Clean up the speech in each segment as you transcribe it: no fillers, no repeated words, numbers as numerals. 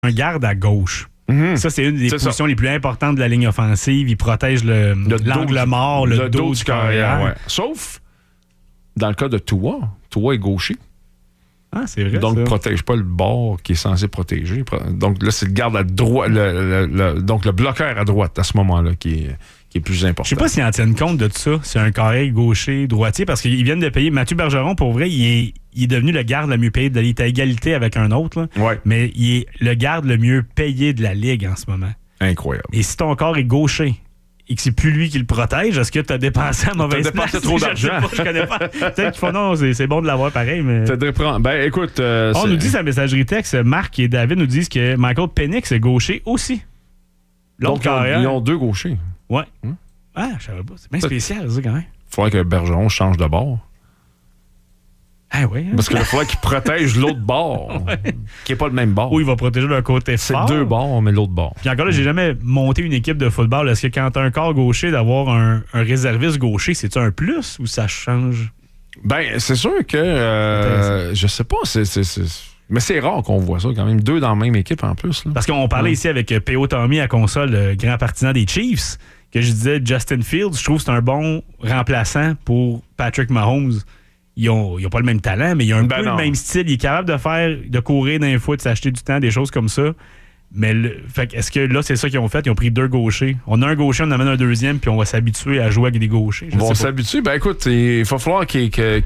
un garde à gauche. Ça, c'est une des positions les plus importantes de la ligne offensive. Il protège l'angle mort, le dos du carrière. Ouais. Sauf dans le cas de Tua. Tua est gaucher. Ah, c'est vrai. Donc, ne protège pas le bord qui est censé protéger. Donc, là, c'est le garde à droite. Donc, le bloqueur à droite à ce moment-là qui est plus important. Je sais pas s'ils en tiennent compte de tout ça. C'est un carré gaucher, droitier, parce qu'ils viennent de payer. Mathieu Bergeron, pour vrai, il est devenu le garde le mieux payé. Il est à égalité avec un autre. Là. Ouais. Mais il est le garde le mieux payé de la Ligue en ce moment. Incroyable. Et si ton corps est gaucher et que c'est plus lui qui le protège, est-ce que tu as dépensé à mauvaise place? Tu as dépensé trop d'argent. Je connais pas. Peut-être qu'ils font non, c'est bon de l'avoir pareil, mais... Ben, écoute... on nous dit sa messagerie texte, Marc et David nous disent que Michael Penix est gaucher aussi. Donc, ils ont deux gauchers. Ouais. Ah, je savais pas. C'est bien spécial, ça, quand même. Il faudrait que Bergeron change de bord. Ah oui. Parce qu'il faudrait qu'il protège l'autre bord, qui n'est pas le même bord. Oui, il va protéger d'un côté fort. C'est deux bords, mais l'autre bord. Puis encore là, j'ai jamais monté une équipe de football. Est-ce que quand tu as un corps gaucher, d'avoir un réserviste gaucher, c'est-tu un plus ou ça change? Ben, c'est sûr que... je sais pas, mais c'est rare qu'on voit ça quand même. Deux dans la même équipe en plus. Là. Parce qu'on parlait ici avec P.O. Tommy à console, le grand partisan des Chiefs, que je disais Justin Fields, je trouve que c'est un bon remplaçant pour Patrick Mahomes. Ils ont pas le même talent, mais ils ont un peu le même style. Il est capable de courir d'un foot, de s'acheter du temps, des choses comme ça. Mais est-ce que là, c'est ça qu'ils ont fait? Ils ont pris deux gauchers. On a un gaucher, on amène un deuxième, puis on va s'habituer à jouer avec des gauchers. On va s'habituer. Ben écoute, il va falloir qu'ils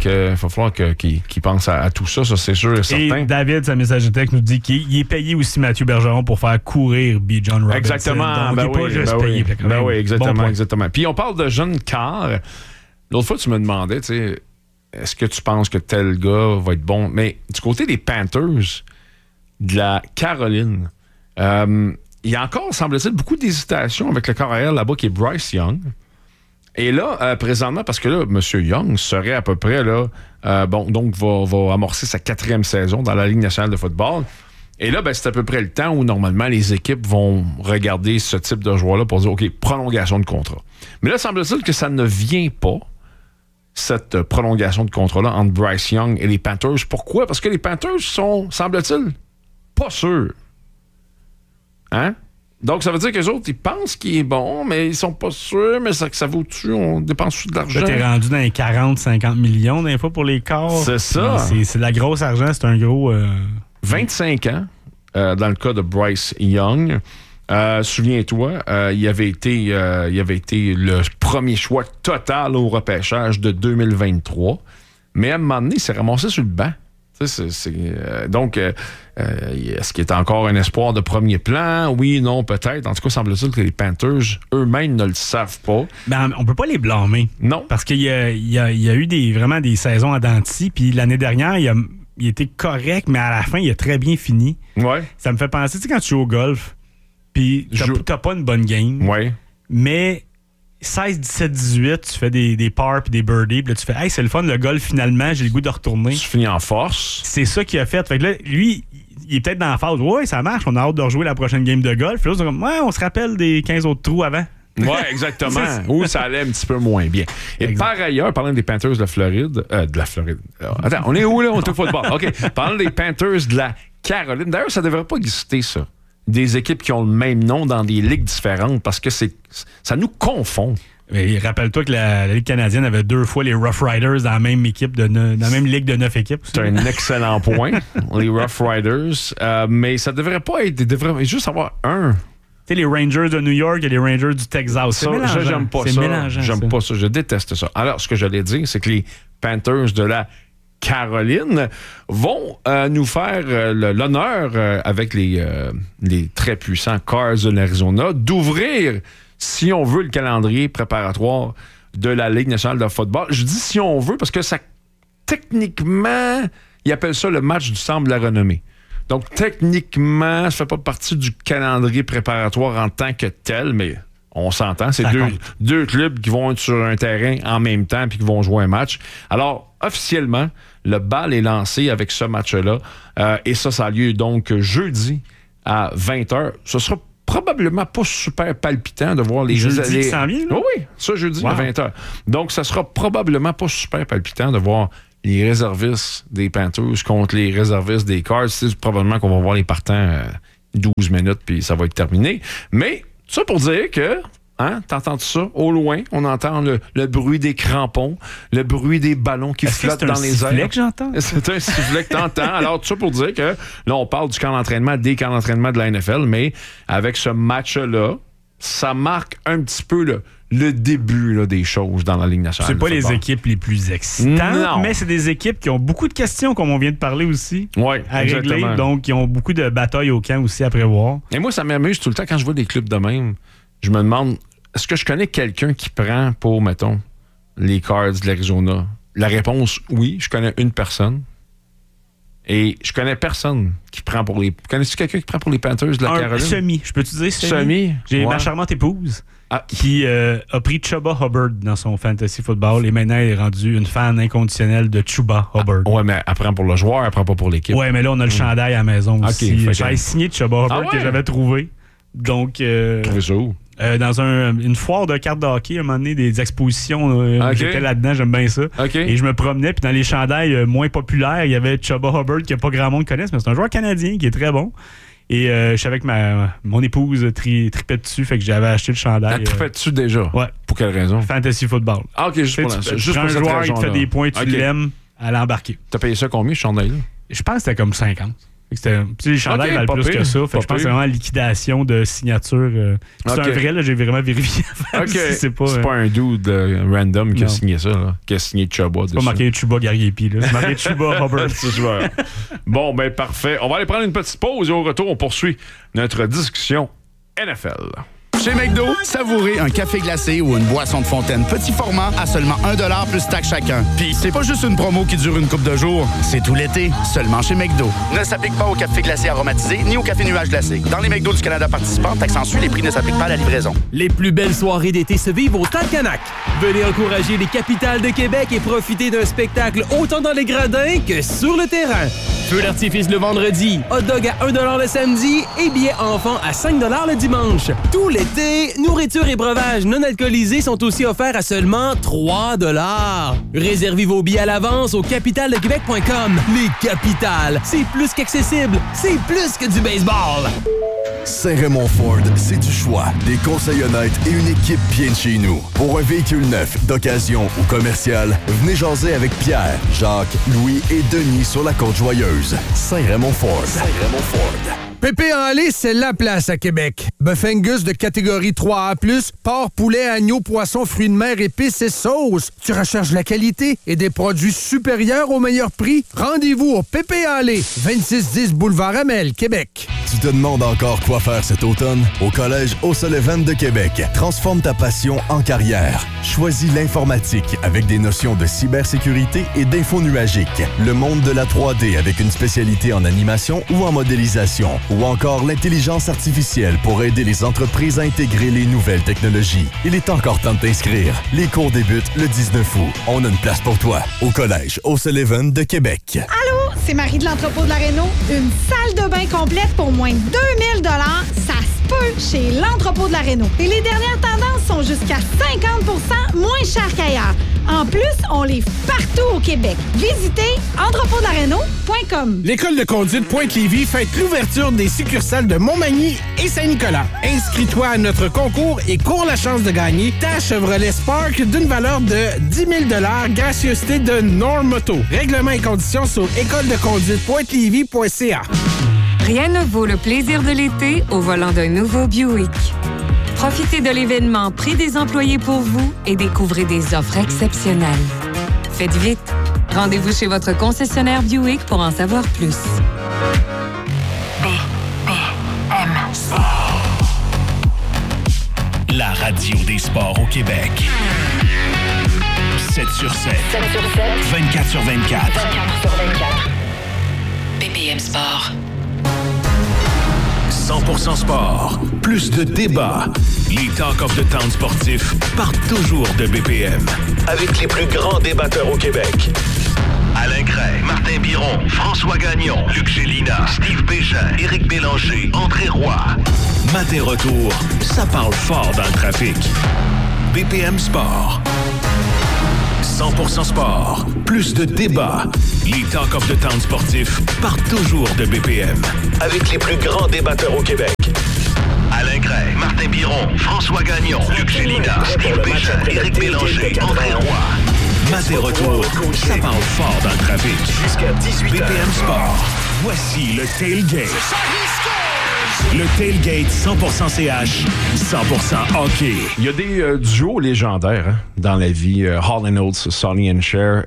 pensent à tout ça, c'est sûr et certain. Et David, sa message de texte, nous dit qu'il est payé aussi Mathieu Bergeron pour faire courir B. John Robinson. Exactement. Donc, il n'est pas juste payé. Oui, exactement. Puis on parle de jeunes quarts. L'autre fois, tu me demandais, tu sais, est-ce que tu penses que tel gars va être bon? Mais du côté des Panthers de la Caroline, il y a encore, semble-t-il, beaucoup d'hésitation avec le carrière là-bas qui est Bryce Young. Et là, présentement, parce que là, M. Young serait à peu près, là, donc va amorcer sa 4e saison dans la Ligue nationale de football. Et là, ben, c'est à peu près le temps où, normalement, les équipes vont regarder ce type de joueur-là pour dire, OK, prolongation de contrat. Mais là, semble-t-il que ça ne vient pas, cette prolongation de contrat-là entre Bryce Young et les Panthers. Pourquoi? Parce que les Panthers sont, semble-t-il, pas sûrs. Hein? Donc, ça veut dire qu'eux autres, ils pensent qu'il est bon, mais ils sont pas sûrs, mais ça vaut-tu? On dépense de l'argent? Là, t'es rendu dans les 40-50 millions des fois pour les corps. C'est ça. C'est de la grosse argent, c'est un gros... 25 ans, dans le cas de Bryce Young. Souviens-toi, il avait été le premier choix total au repêchage de 2023. Mais à un moment donné, il s'est ramassé sur le banc. Donc, est-ce qu'il est encore un espoir de premier plan? Oui, non, peut-être. En tout cas, semble-t-il que les Panthers eux-mêmes ne le savent pas. Ben, on peut pas les blâmer. Non. Parce qu'il y a eu vraiment des saisons à dents de scie. Puis l'année dernière, il était correct, mais à la fin, il a très bien fini. Ouais. Ça me fait penser, tu sais, quand tu joues au golf, puis t'as pas une bonne game. Ouais. Mais 16, 17, 18, tu fais des pars puis des birdies, puis là, tu fais « Hey, c'est le fun, le golf, finalement, j'ai le goût de retourner. » Tu finis en force. C'est ça qu'il a fait. Fait que là, lui, il est peut-être dans la phase « Ouais, ça marche, on a hâte de rejouer la prochaine game de golf. » Là, c'est comme « Ouais, on se rappelle des 15 autres trous avant. » Oui, exactement. Où ça allait un petit peu moins bien. Et par ailleurs, parlant des Panthers de la Floride... attends, on est où, là? On est au football. OK. Parlant des Panthers de la Caroline. D'ailleurs, ça devrait pas exister, ça. Des équipes qui ont le même nom dans des ligues différentes, parce que ça nous confond. Mais rappelle-toi que la Ligue canadienne avait 2 fois les Rough Riders dans la même équipe, dans la même ligue de 9 équipes. C'est un excellent point, les Rough Riders. Mais ça devrait pas être... Il devrait juste avoir un... Tu sais, les Rangers de New York et les Rangers du Texas. C'est mélangeant. J'aime pas ça. J'aime pas ça. Je déteste ça. Alors, ce que j'allais dire, c'est que les Panthers de la Caroline vont nous faire l'honneur avec les très puissants Cards de l'Arizona d'ouvrir, si on veut, le calendrier préparatoire de la Ligue nationale de football. Je dis si on veut parce que ça, techniquement, ils appellent ça le match du centre de la renommée. Donc, techniquement, ça ne fait pas partie du calendrier préparatoire en tant que tel, mais on s'entend. C'est deux clubs qui vont être sur un terrain en même temps puis qui vont jouer un match. Alors, officiellement, le bal est lancé avec ce match-là. Et ça a lieu donc jeudi à 20h. Ce sera probablement pas super palpitant de voir les... Jeudi qui s'en vient, là? Oui, ça, jeudi à 20h. Donc, ça sera probablement pas super palpitant de voir les réservistes des Panthers contre les réservistes des Cards. C'est probablement qu'on va voir les partants 12 minutes, puis ça va être terminé. Mais, ça pour dire que, t'entends ça? Au loin, on entend le bruit des crampons, le bruit des ballons qui flottent dans les airs. C'est un sifflet que j'entends? C'est un sifflet que t'entends. Alors, tout ça pour dire que, là, on parle du camp d'entraînement, des camps d'entraînement de la NFL, mais avec ce match-là, ça marque un petit peu le début là, des choses dans la Ligue nationale. C'est pas les équipes les plus excitantes, mais c'est des équipes qui ont beaucoup de questions, comme on vient de parler aussi, à régler. Donc, qui ont beaucoup de batailles au camp aussi à prévoir. Et moi, ça m'amuse tout le temps quand je vois des clubs de même. Je me demande, est-ce que je connais quelqu'un qui prend pour, mettons, les Cards de l'Arizona? La réponse, oui, je connais une personne. Et je connais personne qui prend pour les... Connais-tu quelqu'un qui prend pour les Panthers de la Caroline? Semi. Je peux-tu dire semi? J'ai ma charmante épouse qui a pris Chuba Hubbard dans son fantasy football et maintenant elle est rendue une fan inconditionnelle de Chuba Hubbard. Ouais, mais elle prend pour le joueur, elle prend pas pour l'équipe. Ouais, mais là, on a le chandail à la maison aussi. J'avais signé Chuba Hubbard que j'avais trouvé. Donc... dans une foire de cartes de hockey, à un moment donné, des expositions, j'étais là-dedans, j'aime bien ça. Et je me promenais, puis dans les chandails moins populaires, il y avait Chuba Hubbard que pas grand monde connaisse, mais c'est un joueur canadien qui est très bon. Et je savais que mon épouse tripait dessus, fait que j'avais acheté le chandail. Elle tripait dessus déjà? Ouais. Pour quelle raison? Fantasy football. Ah, OK, juste pour un joueur, il te fait des points, tu l'aimes, à l'embarquer. T'as payé ça combien, ce chandail-là? Je pense que c'était comme 50. Les chandails valent plus que ça. Fait que je pense que c'est vraiment liquidation de signature. C'est un vrai, là, j'ai vraiment vérifié. C'est pas un dude random qui a signé ça, là, qui a signé Chuba. C'est pas marqué Chuba Gariepi, là. C'est marqué Chuba Hubbard. Bon, ben parfait. On va aller prendre une petite pause et au retour, on poursuit notre discussion NFL. Chez McDo, savourez un café glacé ou une boisson de fontaine petit format à seulement 1$ plus taxe chacun. Puis c'est pas juste une promo qui dure une couple de jours, c'est tout l'été, seulement chez McDo. Ne s'applique pas au café glacé aromatisé ni au café nuage glacé. Dans les McDo du Canada participants, taxe en suit, les prix ne s'appliquent pas à la livraison. Les plus belles soirées d'été se vivent au Talcanac. Venez encourager les capitales de Québec et profiter d'un spectacle autant dans les gradins que sur le terrain. Feu d'artifice le vendredi, hot dog à 1$ le samedi et billets enfants à 5$ le dimanche. Tout l'été, nourriture et breuvages non alcoolisés sont aussi offerts à seulement 3$. Réservez vos billets à l'avance au capitaledequebec.com. Les capitales, c'est plus qu'accessible, c'est plus que du baseball. Saint-Raymond Ford, c'est du choix, des conseils honnêtes et une équipe bien de chez nous. Pour un véhicule neuf, d'occasion ou commercial, venez jaser avec Pierre, Jacques, Louis et Denis sur la Côte-Joyeuse. Saint-Raymond Ford. Saint-Raymond Ford. Pépé en lait, c'est la place à Québec. Bœuf Angus de catégorie 3A+, porc, poulet, agneau, poisson, fruits de mer, épices et sauces. Tu recherches la qualité et des produits supérieurs au meilleur prix? Rendez-vous au Pépé en lait, 2610 Boulevard Amel, Québec. Tu te demandes encore quoi faire cet automne? Au Collège O'Sullivan de Québec, transforme ta passion en carrière. Choisis l'informatique avec des notions de cybersécurité et d'info nuagique. Le monde de la 3D avec une spécialité en animation ou en modélisation. Ou encore l'intelligence artificielle pour aider les entreprises à intégrer les nouvelles technologies. Il est encore temps de t'inscrire. Les cours débutent le 19 août. On a une place pour toi au Collège O'Sullivan de Québec. Allô, c'est Marie de l'entrepôt de la Réno. Une salle de bain complète pour moins de 2000 $, ça se peut chez l'entrepôt de la Réno. Et les dernières tendances sont jusqu'à 50% moins chères qu'ailleurs. En plus, on livre partout au Québec. Visitez entrepôtdelaréno.com. L'école de conduite Pointe-Lévis fête l'ouverture des succursales de Montmagny et Saint-Nicolas. Inscris-toi à notre concours et cours la chance de gagner ta Chevrolet Spark d'une valeur de 10 000 $, gracieuseté de Normoto. Règlements et conditions sur écoledeconduite.lévis.ca. Rien ne vaut le plaisir de l'été au volant d'un nouveau Buick. Profitez de l'événement Prix des employés pour vous et découvrez des offres exceptionnelles. Faites vite. Rendez-vous chez votre concessionnaire Buick pour en savoir plus. BPM Sport. La radio des sports au Québec. 7 sur 7. 7 sur 7. 24 sur 24. 24 sur 24. BPM Sport. 100% sport. Plus de débats. Les Talk of the Town sportifs partent toujours de BPM. Avec les plus grands débatteurs au Québec. Alain Gray, Martin Biron, François Gagnon, Luc Gélina, Steve Bégin, Éric Bélanger, André Roy. Matin retour, ça parle fort dans le trafic. BPM Sport. 100% sport. Plus de débats. Les Talk of the Town sportifs partent toujours de BPM. Avec les plus grands débatteurs au Québec. Alain Gray, Martin Biron, François Gagnon, Luc Gélina, Steve Béchat, Éric Bélanger, André Roy. Maté retour, ça parle fort dans le trafic. Jusqu'à 18h. BPM Sport. Voici le Tailgate. Le Tailgate 100% CH, 100% hockey. Il y a des duos légendaires dans la vie. Hall & Oates, Sonny and Cher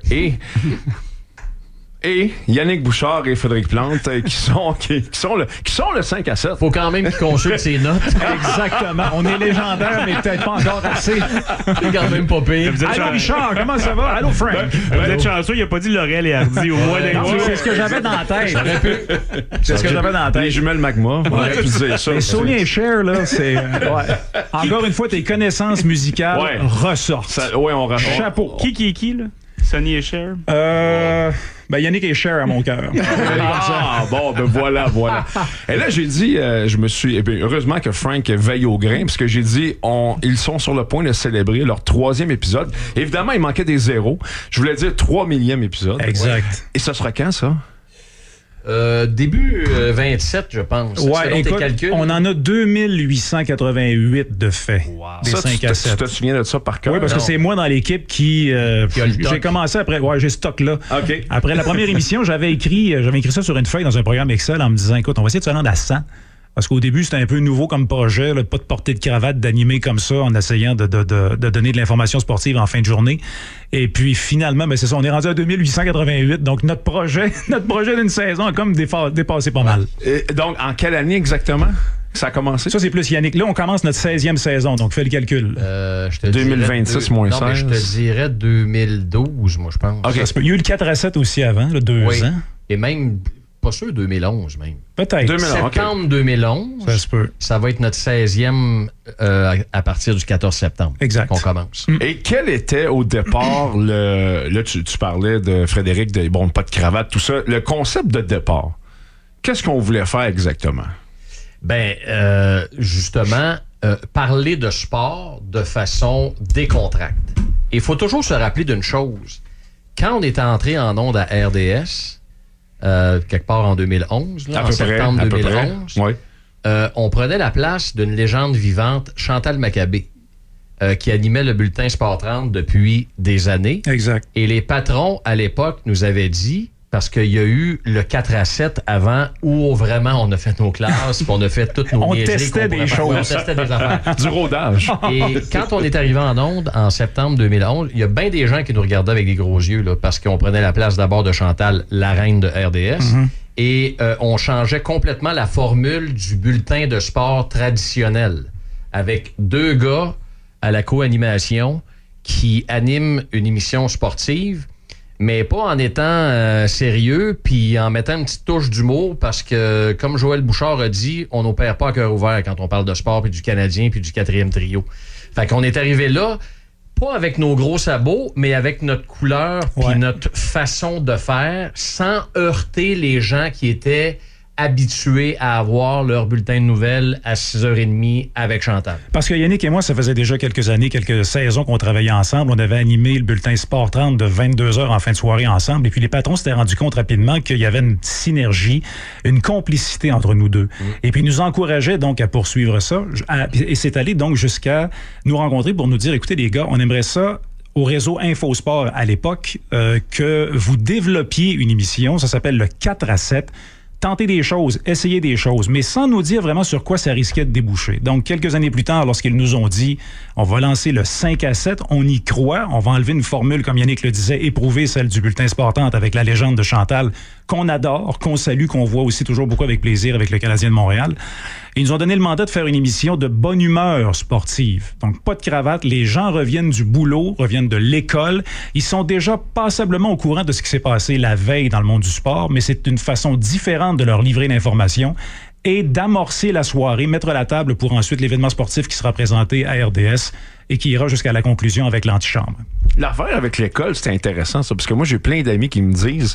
et Yannick Bouchard et Frédéric Plante qui sont le 5 à 7. Faut quand même qu'ils consultent ses notes. Exactement. On est légendaire, mais peut-être pas encore assez. C'est quand même pas pire. Allô Richard, comment ça va? Allô Frank. Vous êtes chanceux, il a pas dit Laurel et Hardy au moins d'un mois. C'est ce que j'avais dans la tête. C'est ce que j'avais dans la tête. Les jumelles Magma. On aurait pu dire ça. Mais Sonny et Cher, là, c'est... Encore une fois, tes connaissances musicales ressortent. Oui, on ressort. Chapeau. Qui est qui, là? Sonny et Cher? Yannick et Cher à mon cœur. Bon, ben voilà. Et là, j'ai dit, heureusement que Frank veille au grain, parce que j'ai dit, ils sont sur le point de célébrer leur 3e épisode. Évidemment, il manquait des zéros. Je voulais dire 3 millième épisode. Exact. Ouais. Et ça sera quand, ça? Début 27, je pense. Ouais, écoute, on en a 2888 de fait. Wow. Des ça, 5 à 7. Tu te souviens de ça par cœur? Oui, parce que c'est moi dans l'équipe qui j'ai commencé après. Ouais, j'ai ce stock-là. Okay. Après la première émission, j'avais écrit ça sur une feuille dans un programme Excel en me disant, écoute, on va essayer de se rendre à 100. Parce qu'au début, c'était un peu nouveau comme projet, là, pas de porter de cravate, d'animer comme ça, en essayant de donner de l'information sportive en fin de journée. Et puis finalement, c'est ça, on est rendu à 2888. Donc notre projet d'une saison a comme dépassé pas mal. Et donc, en quelle année exactement ça a commencé? Ça, c'est plus Yannick. Là, on commence notre 16e saison, donc fais le calcul. 2026 moins 16. Non, mais je te dirais 2012, moi, je pense. Okay. Il y a eu le 4 à 7 aussi avant, là, 2 ans. Et même... Pas sûr, 2011 même. Peut-être. Septembre 2011. Ça se peut. Ça va être notre 16e à partir du 14 septembre. Exact. Qu'on commence. Et quel était au départ Là, tu parlais de Frédéric, pas de cravate, tout ça. Le concept de départ, qu'est-ce qu'on voulait faire exactement? Justement, parler de sport de façon décontractée. Et il faut toujours se rappeler d'une chose. Quand on est entré en ondes à RDS, quelque part en 2011, septembre 2011, oui. On prenait la place d'une légende vivante, Chantal Maccabé, qui animait le bulletin Sport 30 depuis des années. Exact. Et les patrons, à l'époque, nous avaient dit, parce qu'il y a eu le 4 à 7 avant, où vraiment on a fait nos classes, puis on a fait toutes nos niaiseries. On testait des choses. On testait des affaires. Du rodage. Et quand on est arrivé en ondes en septembre 2011, il y a bien des gens qui nous regardaient avec des gros yeux, là, parce qu'on prenait la place d'abord de Chantal, la reine de RDS, et on changeait complètement la formule du bulletin de sport traditionnel, avec 2 gars à la co-animation qui animent une émission sportive, mais pas en étant sérieux, puis en mettant une petite touche d'humour, parce que, comme Joël Bouchard a dit, on n'opère pas à cœur ouvert quand on parle de sport, puis du Canadien, puis du 4e trio. Fait qu'on est arrivé là, pas avec nos gros sabots, mais avec notre couleur, puis notre façon de faire, sans heurter les gens qui étaient habitués à avoir leur bulletin de nouvelles à 6h30 avec Chantal. Parce que Yannick et moi, ça faisait déjà quelques années, quelques saisons qu'on travaillait ensemble. On avait animé le bulletin Sport 30 de 22h en fin de soirée ensemble. Et puis les patrons s'étaient rendus compte rapidement qu'il y avait une synergie, une complicité entre nous deux. Et puis ils nous encourageaient donc à poursuivre ça. Et c'est allé donc jusqu'à nous rencontrer pour nous dire, écoutez les gars, on aimerait ça au réseau InfoSport à l'époque, que vous développiez une émission, ça s'appelle le 4 à 7, tenter des choses, essayer des choses, mais sans nous dire vraiment sur quoi ça risquait de déboucher. Donc, quelques années plus tard, lorsqu'ils nous ont dit « on va lancer le 5 à 7 », on y croit, on va enlever une formule, comme Yannick le disait, éprouver celle du bulletin Sport 30 avec la légende de Chantal, qu'on adore, qu'on salue, qu'on voit aussi toujours beaucoup avec plaisir avec le Canadien de Montréal. Ils nous ont donné le mandat de faire une émission de bonne humeur sportive. Donc, pas de cravate. Les gens reviennent du boulot, reviennent de l'école. Ils sont déjà passablement au courant de ce qui s'est passé la veille dans le monde du sport, mais c'est une façon différente de leur livrer l'information et d'amorcer la soirée, mettre la table pour ensuite l'événement sportif qui sera présenté à RDS et qui ira jusqu'à la conclusion avec l'antichambre. L'affaire avec l'école, c'est intéressant, ça, parce que moi, j'ai plein d'amis qui me disent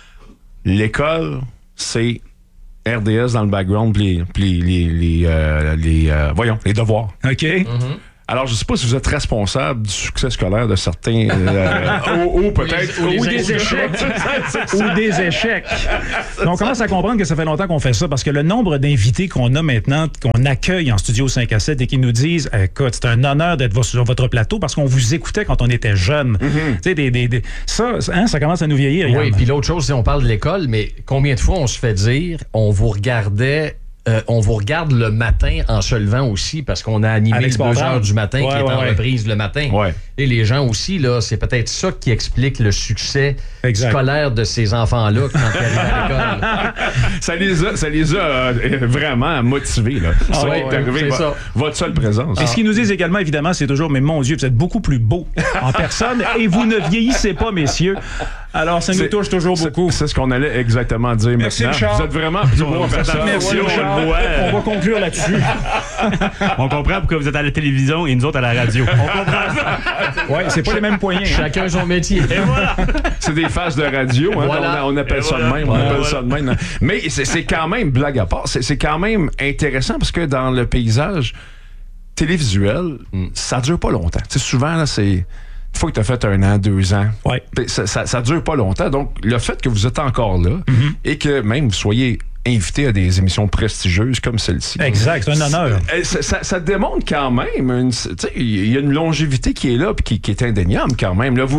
l'école, c'est RDS dans le background, les devoirs. OK. Alors, je ne sais pas si vous êtes responsable du succès scolaire de certains, ou peut-être... Ou des échecs. Ou des échecs. On commence à comprendre que ça fait longtemps qu'on fait ça, parce que le nombre d'invités qu'on a maintenant, qu'on accueille en studio 5 à 7 et qui nous disent « Écoute, c'est un honneur d'être sur votre plateau parce qu'on vous écoutait quand on était jeunes. Tu sais, ça commence à nous vieillir. Oui, puis l'autre chose, c'est on parle de l'école, mais combien de fois on se fait dire « On vous regardait... on vous regarde le matin en se levant aussi parce qu'on a animé le 2h du matin qui est en reprise le matin. Ouais. Et les gens aussi, là, c'est peut-être ça qui explique le succès scolaire de ces enfants-là quand ils arrivent à l'école. ça les a vraiment motivés. Là. C'est votre seule présence. Et ce qu'ils nous disent également, évidemment, c'est toujours « Mais mon Dieu, vous êtes beaucoup plus beau en personne et vous ne vieillissez pas, messieurs. » Alors, ça nous touche toujours beaucoup. C'est ce qu'on allait exactement dire Merci, maintenant. Richard. Vous êtes vraiment plus beau en personne. Merci, Richard. On va conclure là-dessus. On comprend pourquoi vous êtes à la télévision et nous autres à la radio. On comprend ça. Oui, c'est pas les mêmes poignets. Chacun son métier. Et voilà. C'est des phases de radio. Hein, voilà. On appelle ça de même. On appelle ça de même. Mais c'est quand même, blague à part, c'est quand même intéressant parce que dans le paysage télévisuel, ça dure pas longtemps. T'sais, souvent, là, c'est... Une fois que tu as fait 1 an, 2 ans, ça dure pas longtemps. Donc, le fait que vous êtes encore là et que même vous soyez invité à des émissions prestigieuses comme celle-ci. Exact, c'est un honneur. Ça démontre quand même, il y a une longévité qui est là et qui est indéniable quand même. Là,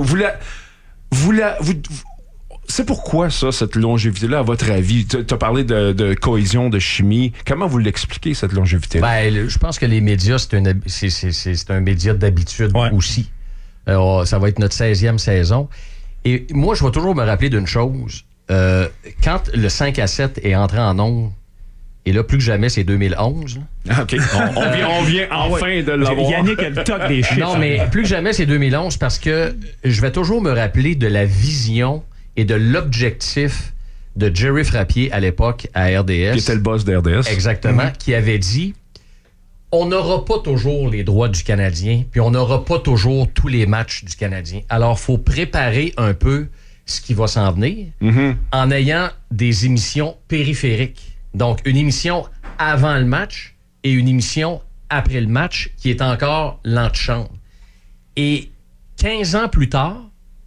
c'est pourquoi ça, cette longévité-là, à votre avis? Tu as parlé de cohésion, de chimie. Comment vous l'expliquez, cette longévité-là? Ben, je pense que les médias, c'est un média d'habitude aussi. Ça va être notre 16e saison. Et moi, je vais toujours me rappeler d'une chose. Quand le 5 à 7 est entré en ondes, et là, plus que jamais, c'est 2011. OK. On vient enfin de l'avoir. Yannick a le toc des chiffres. Non, mais plus que jamais, c'est 2011 parce que je vais toujours me rappeler de la vision et de l'objectif de Jerry Frappier à l'époque à RDS. Qui était le boss de RDS. Exactement. Qui avait dit... On n'aura pas toujours les droits du Canadien, puis on n'aura pas toujours tous les matchs du Canadien. Alors, il faut préparer un peu ce qui va s'en venir en ayant des émissions périphériques. Donc, une émission avant le match et une émission après le match qui est encore l'antichambre. Et 15 ans plus tard,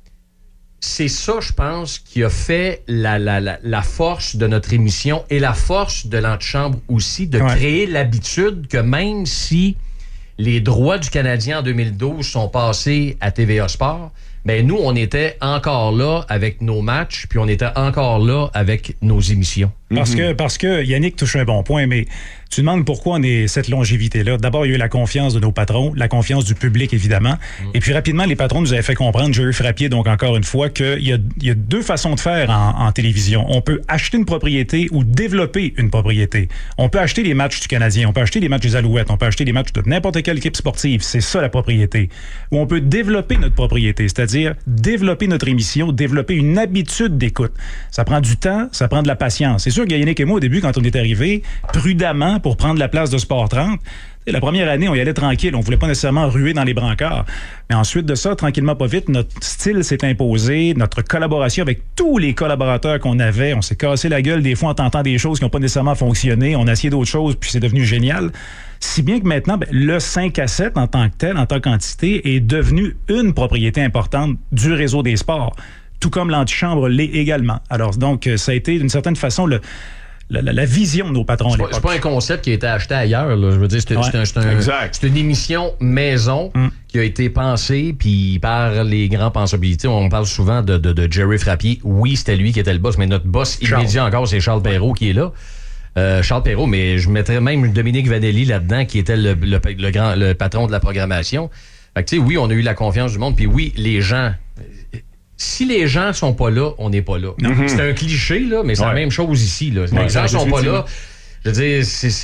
c'est ça, je pense, qui a fait la force de notre émission et la force de l'antichambre aussi, de créer l'habitude que même si les droits du Canadien en 2012 sont passés à TVA Sport, ben nous, on était encore là avec nos matchs, puis on était encore là avec nos émissions. Parce que Yannick touche un bon point, mais tu demandes pourquoi on est cette longévité-là. D'abord, il y a eu la confiance de nos patrons, la confiance du public, évidemment. Et puis, rapidement, les patrons nous avaient fait comprendre, Jerry Frappier, donc encore une fois, qu'il y a 2 façons de faire en télévision. On peut acheter une propriété ou développer une propriété. On peut acheter les matchs du Canadien, on peut acheter les matchs des Alouettes, on peut acheter les matchs de n'importe quelle équipe sportive. C'est ça, la propriété. Ou on peut développer notre propriété, c'est-à-dire développer notre émission, développer une habitude d'écoute. Ça prend du temps, ça prend de la patience. C'est sûr que Yannick et moi, au début, quand on est arrivé, prudemment, pour prendre la place de Sport 30, la première année, on y allait tranquille. On voulait pas nécessairement ruer dans les brancards. Mais ensuite de ça, tranquillement, pas vite, notre style s'est imposé, notre collaboration avec tous les collaborateurs qu'on avait. On s'est cassé la gueule des fois en tentant des choses qui n'ont pas nécessairement fonctionné. On a essayé d'autres choses, puis c'est devenu génial. Si bien que maintenant, le 5 à 7, en tant que tel, en tant qu'entité, est devenu une propriété importante du réseau des sports, tout comme l'antichambre l'est également. Alors, donc, ça a été, d'une certaine façon, la vision de nos patrons à l'époque. C'est pas un concept qui a été acheté ailleurs. Là. Je veux dire, c'est une émission maison qui a été pensée puis par les grands pensabilités. On parle souvent de Jerry Frappier. Oui, c'était lui qui était le boss, mais notre boss immédiat encore, c'est Charles Perrault qui est là. Charles Perrault, mais je mettrais même Dominique Vanelli là-dedans, qui était le patron de la programmation. Fait que, tu sais, oui, on a eu la confiance du monde, puis oui, les gens... Si les gens sont pas là, on n'est pas là. C'est un cliché, là, mais c'est la même chose ici. Là. Les gens sont pas là. Je veux dire,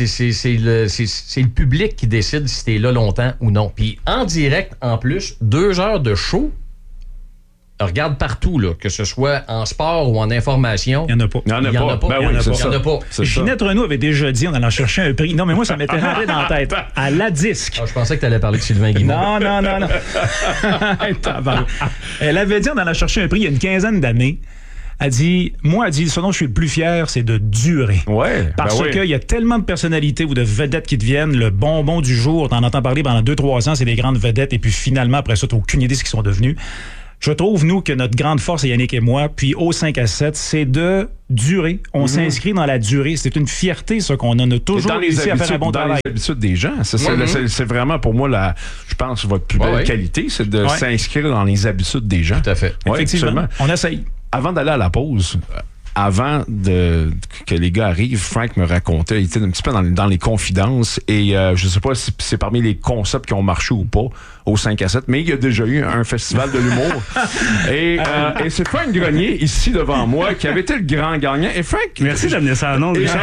c'est le public qui décide si t'es là longtemps ou non. Puis en direct, en plus, 2 heures de show, regarde partout, là, que ce soit en sport ou en information. Il n'y en a pas. Il n'y en a pas. Il n'y en a pas. Ginette Renaud avait déjà dit, on allait chercher un prix. Non, mais moi, ça m'était rentré dans la tête. À la disque. Je pensais que tu allais parler de Sylvain Guimond. Non. Elle avait dit, on allait chercher un prix il y a une quinzaine d'années. Elle dit, moi, ce dont je suis le plus fier, c'est de durer. Ouais. Parce qu'il y a tellement de personnalités ou de vedettes qui deviennent le bonbon du jour. T'en entends parler pendant 2-3 ans, c'est des grandes vedettes. Et puis finalement, après ça, t'as aucune idée de ce qu'ils sont devenus. Je trouve, nous, que notre grande force, Yannick et moi, puis au 5 à 7, c'est de durer. On s'inscrit dans la durée. C'est une fierté, ça, qu'on a toujours réussi à faire un bon travail. Dans les habitudes des gens. C'est vraiment, pour moi, je pense, votre plus belle qualité, c'est de s'inscrire dans les habitudes des gens. Tout à fait. Effectivement. On essaye. Avant d'aller à la pause... Avant que les gars arrivent, Frank me racontait, il était un petit peu dans les confidences et je sais pas si c'est parmi les concepts qui ont marché ou pas au 5 à 7, mais il y a déjà eu un festival de l'humour. et c'est Frank Grenier, ici devant moi, qui avait été le grand gagnant. Et Frank... Merci d'amener ça en nom, déjà.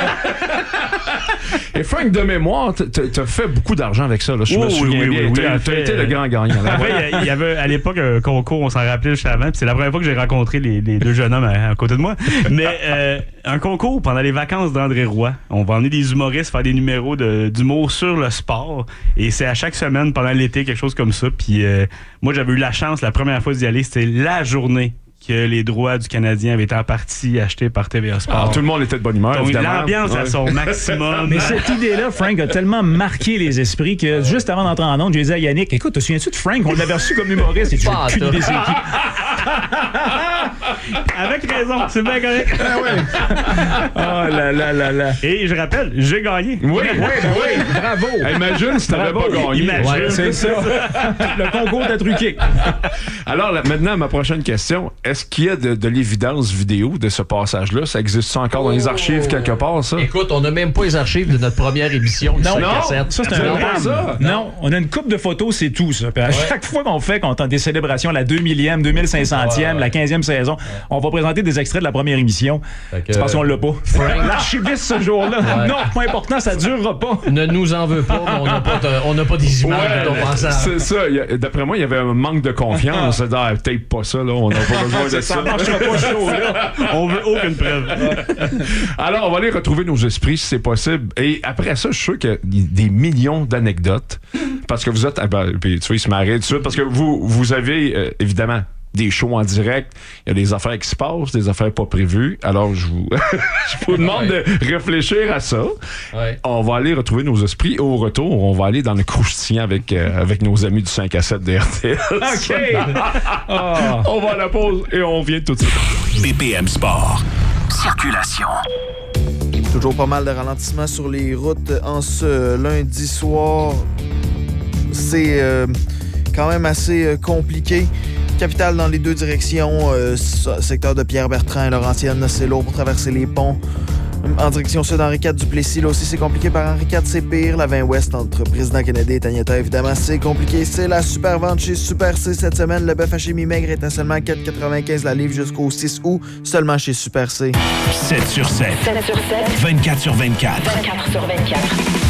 Et Frank, de mémoire, t'as fait beaucoup d'argent avec ça. Là. Je me souviens bien. T'as été le grand gagnant. Il y avait à l'époque un concours, on s'en rappelait juste avant, puis c'est la première fois que j'ai rencontré les deux jeunes hommes à côté de moi. Mais un concours pendant les vacances d'André Roy. On va emmener des humoristes faire des numéros d'humour sur le sport. Et c'est à chaque semaine pendant l'été, quelque chose comme ça. Puis moi, j'avais eu la chance, la première fois d'y aller, c'était la journée que les droits du Canadien avaient été en partie achetés par TVA Sport. Tout le monde était de bonne humeur, donc, évidemment. l'ambiance à son maximum. Mais cette idée-là, Frank, a tellement marqué les esprits que juste avant d'entrer en onde, j'ai dit à Yannick, écoute, te souviens-tu de Frank? On l'avait reçu comme humoriste et tu n'as aucune idée c'est qui. Avec raison, c'est bien correct. Oh là là là là. Et je rappelle, j'ai gagné. Oui, bravo. Imagine si t'avais pas gagné. Imagine, c'est ça. Le concours de truqué. Alors, maintenant, ma prochaine question. Est-ce qu'il y a de l'évidence vidéo de ce passage-là? Ça existe-tu encore dans les archives quelque part, ça? Écoute, on n'a même pas les archives de notre première émission. Non, ça, c'est un ça. Non, on a une couple de photos, c'est tout, ça. Puis à chaque fois qu'on a des célébrations, la 2000e, 2500e, la 15e saison, on va présenter des extraits de la première émission. C'est parce qu'on l'a pas. L'archiviste, ce jour-là, non, pas important, ça durera pas. Ne nous en veux pas, mais on n'a pas des images de ton passage. C'est ça. D'après moi, il y avait un manque de confiance. Peut-être pas ça, là. On n'a pas besoin de ça. Ça marchera pas chaud, là. On veut aucune preuve. Alors, on va aller retrouver nos esprits, si c'est possible. Et après ça, je suis sûr qu'il y a des millions d'anecdotes. Parce que vous êtes... puis tu vois, il se marrait tout de suite. Parce que vous avez, évidemment, des shows en direct. Il y a des affaires qui se passent, des affaires pas prévues. Alors, je vous demande de réfléchir à ça. Ouais. On va aller retrouver nos esprits. Et au retour, on va aller dans le croustillant avec nos amis du 5 à 7 de RTL. OK! On va à la pause et on vient tout de suite. BPM Sport. Circulation. Toujours pas mal de ralentissements sur les routes en ce lundi soir. C'est quand même assez compliqué. Capitale dans les deux directions, secteur de Pierre-Bertrand et Laurentienne, c'est lourd pour traverser les ponts. En direction sud, Henri IV Duplessis, là aussi c'est compliqué par Henri IV, c'est pire. La 20 ouest entre Président Kennedy et Taniata, évidemment, c'est compliqué. C'est la super vente chez Super C cette semaine. Le bœuf haché mi-maigre est à seulement 4,95 la livre jusqu'au 6 août, seulement chez Super C. 7 sur 7. 7 sur 7. 24 sur 24. 24 sur 24.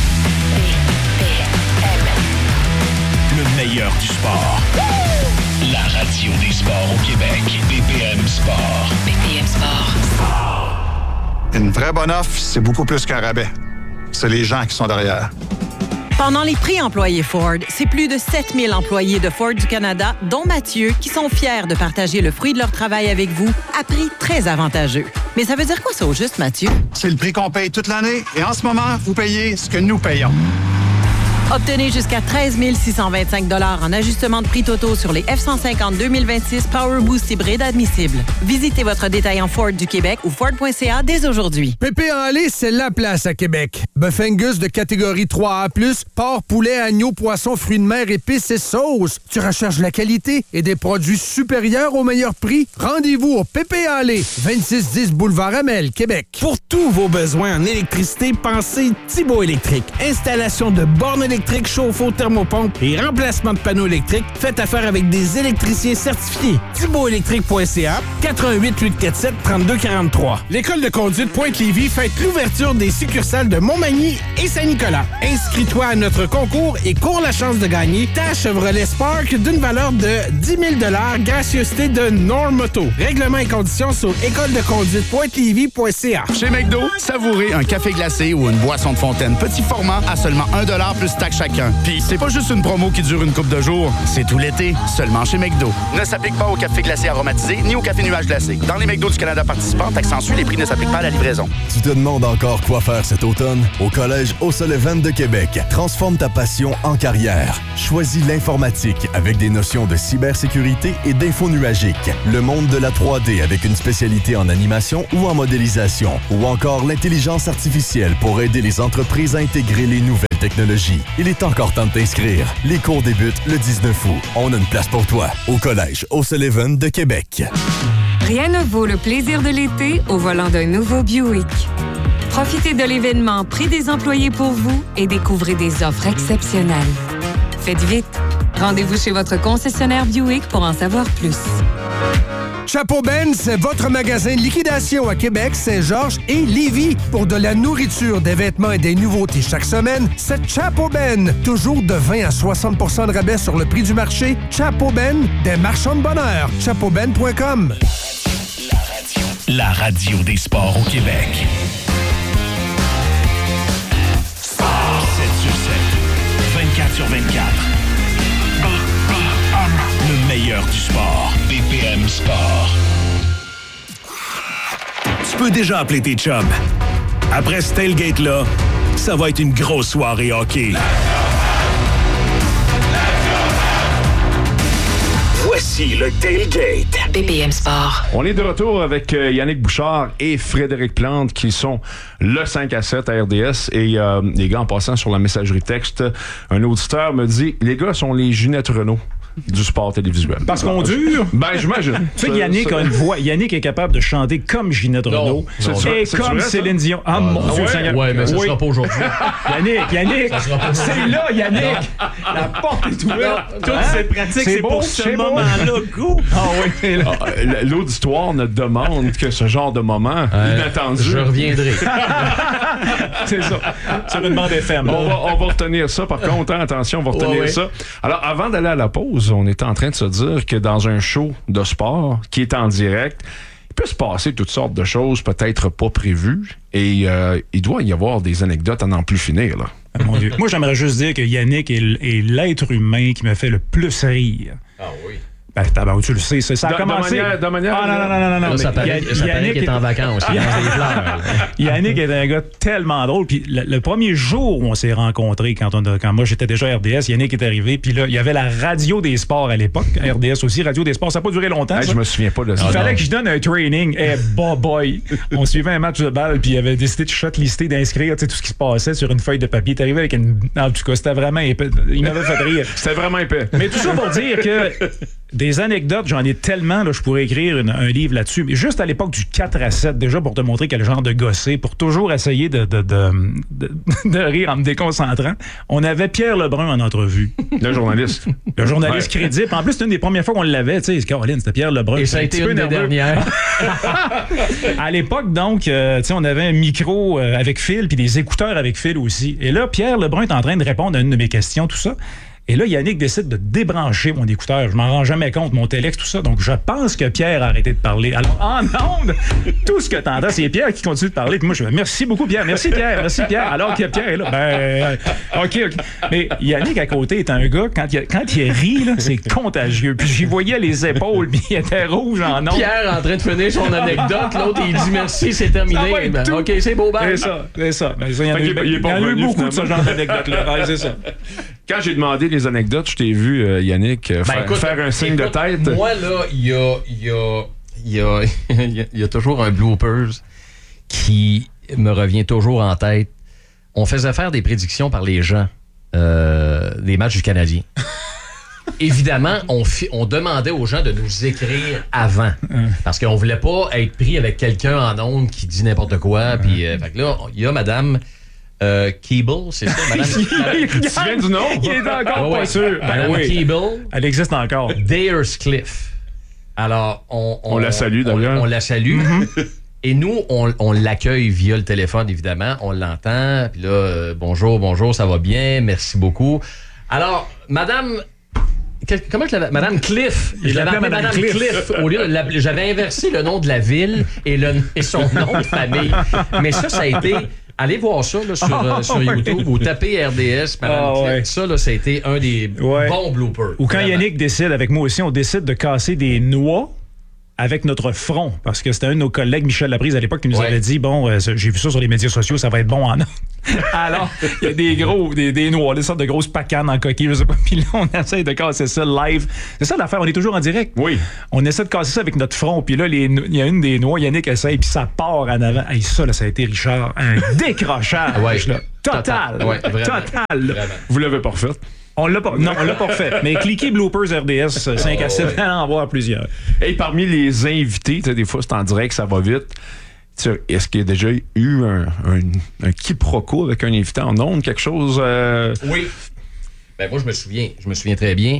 Le meilleur du sport. La radio des sports au Québec. BPM Sport. BPM Sport. Une vraie bonne offre, c'est beaucoup plus qu'un rabais. C'est les gens qui sont derrière. Pendant les prix employés Ford, c'est plus de 7000 employés de Ford du Canada, dont Mathieu, qui sont fiers de partager le fruit de leur travail avec vous à prix très avantageux. Mais ça veut dire quoi ça au juste, Mathieu? C'est le prix qu'on paye toute l'année et en ce moment, vous payez ce que nous payons. Obtenez jusqu'à 13 625 $ en ajustement de prix totaux sur les F-150 2026 Power Boost hybride admissibles. Visitez votre détaillant Ford du Québec ou Ford.ca dès aujourd'hui. Pépé en lait, c'est la place à Québec. Bœuf Angus de catégorie 3A+, porc, poulet, agneau, poisson, fruits de mer, épices et sauces. Tu recherches la qualité et des produits supérieurs au meilleur prix? Rendez-vous au Pépé en lait, 2610 Boulevard Amel, Québec. Pour tous vos besoins en électricité, pensez Thibaut Électrique. Installation de bornes électriques, chauffe-eau, thermopompe et remplacement de panneaux électriques. Faites affaire avec des électriciens certifiés. ThibautElectrique.ca, 88 847 3243. L'École de conduite Pointe-Lévis fête l'ouverture des succursales de Montmagny et Saint-Nicolas. Inscris-toi à notre concours et cours la chance de gagner ta Chevrolet Spark d'une valeur de 10 000 $, gracieuseté de Normoto. Règlements et conditions sur écoledeconduite.lévis.ca. Chez McDo, savourez un café glacé ou une boisson de fontaine petit format à seulement $1 plus taxe taxe chacun. Puis c'est pas juste une promo qui dure une couple de jours, c'est tout l'été, seulement chez McDo. Ne s'applique pas au café glacé aromatisé ni au café nuage glacé. Dans les McDo du Canada participants, taxe en suit, les prix ne s'appliquent pas à la livraison. Tu te demandes encore quoi faire cet automne? Au Collège O'Sullivan de Québec, transforme ta passion en carrière. Choisis l'informatique avec des notions de cybersécurité et d'info nuagique. Le monde de la 3D avec une spécialité en animation ou en modélisation. Ou encore l'intelligence artificielle pour aider les entreprises à intégrer les nouvelles technologies. Il est encore temps de t'inscrire. Les cours débutent le 19 août. On a une place pour toi au Collège O'Sullivan de Québec. Rien ne vaut le plaisir de l'été au volant d'un nouveau Buick. Profitez de l'événement Prix des employés pour vous et découvrez des offres exceptionnelles. Faites vite. Rendez-vous chez votre concessionnaire Buick pour en savoir plus. Chapeau Ben, c'est votre magasin de liquidation à Québec, Saint-Georges et Lévis. Pour de la nourriture, des vêtements et des nouveautés chaque semaine, c'est Chapeau Ben. Toujours de 20 à 60 % de rabais sur le prix du marché. Chapeau Ben, des marchands de bonheur. chapeauben.com. La radio des sports au Québec. 7 sur 7, 24 sur 24. Le meilleur du sport. BPM Sport. Tu peux déjà appeler tes chums. Après ce tailgate-là, ça va être une grosse soirée hockey. Voici le tailgate. BPM Sport. On est de retour avec Yannick Bouchard et Frédéric Plante qui sont le 5 à 7 à RDS. Et les gars, en passant sur la messagerie texte, un auditeur me dit « Les gars sont les Ginette Renault du sport télévisuel. » Parce qu'on dure. Ben, j'imagine. Tu sais, Yannick a une voix. Yannick est capable de chanter comme Ginette Renault et comme Céline Dion. Ah, mon Dieu Seigneur. Ouais, mais ça sera pas aujourd'hui. Yannick, c'est là, Yannick. La porte est ouverte. Toutes ces pratiques, c'est pour ce moment-là. Go! Ah oui. L'auditoire ne demande que ce genre de moment inattendu. Je reviendrai. C'est ça. Sur une bande FM. On va retenir ça, par contre. Attention, on va retenir ça. Alors, avant d'aller à la pause, on était en train de se dire que dans un show de sport qui est en direct, il peut se passer toutes sortes de choses peut-être pas prévues et il doit y avoir des anecdotes à n'en plus finir, là. Ah, mon Dieu. Moi, j'aimerais juste dire que Yannick est l'être humain qui me fait le plus rire. Ah oui. Ben, tu le sais, ça a commencé... De manière... Ah, non. Ça paraît qu'il est en vacances. Yannick est un gars tellement drôle. Puis le premier jour où on s'est rencontrés, quand moi j'étais déjà à RDS, Yannick est arrivé. Puis là, il y avait la radio des sports à l'époque. RDS aussi, radio des sports. Ça n'a pas duré longtemps. Je me souviens pas de ça. Il fallait que je donne un training. Boy. On suivait un match de balle. Puis il avait décidé de shortlister, d'inscrire tout ce qui se passait sur une feuille de papier. Il est arrivé avec une... En tout cas, c'était vraiment épais. Il m'avait fait rire. C'était vraiment épais. Mais tout ça pour dire que... Des anecdotes, j'en ai tellement, là, je pourrais écrire un livre là-dessus. Mais juste à l'époque du 4 à 7, déjà pour te montrer quel genre de gossé, pour toujours essayer de rire en me déconcentrant, on avait Pierre Lebrun en entrevue. Le journaliste. Le journaliste crédible. En plus, c'était une des premières fois qu'on l'avait. Tu sais, Caroline, c'était Pierre Lebrun. Et ça a été une des dernières. À l'époque, donc, tu sais, on avait un micro avec fil, puis des écouteurs avec fil aussi. Et là, Pierre Lebrun est en train de répondre à une de mes questions, tout ça. Et là, Yannick décide de débrancher mon écouteur. Je m'en rends jamais compte, mon téléx, tout ça. Donc, je pense que Pierre a arrêté de parler. Alors, en ondes, tout ce que tu entends, c'est Pierre qui continue de parler. Puis moi, je fais merci beaucoup, Pierre. Merci, Pierre. Merci, Pierre. Alors que Pierre est là. OK. Mais Yannick, à côté, est un gars, quand il rit, là, c'est contagieux. Puis j'y voyais les épaules, puis il était rouge en ondes. Pierre en train de finir son anecdote. L'autre, il dit merci, c'est terminé. OK, c'est beau, C'est ça. Il y en a eu beaucoup de ce genre d'anecdotes-là. C'est ça. Quand j'ai demandé les anecdotes, je t'ai vu, Yannick, faire un signe de tête. Moi, là, il y a toujours un bloopers qui me revient toujours en tête. On faisait faire des prédictions par les gens des matchs du Canadien. Évidemment, on demandait aux gens de nous écrire avant. Parce qu'on voulait pas être pris avec quelqu'un en ondes qui dit n'importe quoi. Puis, fait que là, il y a Madame... Keeble, c'est ça? Madame, tu viens du nom? Il est encore pas sûr. Madame Keeble. Elle existe encore. Dayerscliff. Alors, on la salue d'ailleurs. On la salue. Et nous, on l'accueille via le téléphone, évidemment. On l'entend. Puis là, bonjour, ça va bien. Merci beaucoup. Alors, Madame... Comment je l'avais... Madame Cliff. Je l'avais appelée Madame Cliff. J'avais inversé le nom de la ville et son nom de famille. Mais ça a été Allez voir ça là, sur YouTube ou tapez RDS. Ça, là, ça a été un des bons bloopers. Ou quand Yannick décide, avec moi aussi, on décide de casser des noix avec notre front. Parce que c'était un de nos collègues, Michel Laprise, à l'époque, qui nous avait dit, j'ai vu ça sur les médias sociaux, ça va être bon en Alors, il y a des noix, des sortes de grosses pacanes en coquille, je sais pas. Puis là, on essaie de casser ça live. C'est ça l'affaire, on est toujours en direct. Oui. On essaie de casser ça avec notre front. Puis là, il y a une des noix, Yannick essaie, puis ça part en avant. Hey, ça, là, ça a été, Richard, un décrochage. Là. Total. Total. Vous l'avez pas refait? On l'a pas refait. Mais cliquez Bloopers RDS 5 à 7, allez en voir plusieurs. Et parmi les invités, des fois c'est en direct, ça va vite. Est-ce qu'il y a déjà eu un quiproquo avec un invité en ondes, quelque chose? Oui. Ben moi, je me souviens très bien.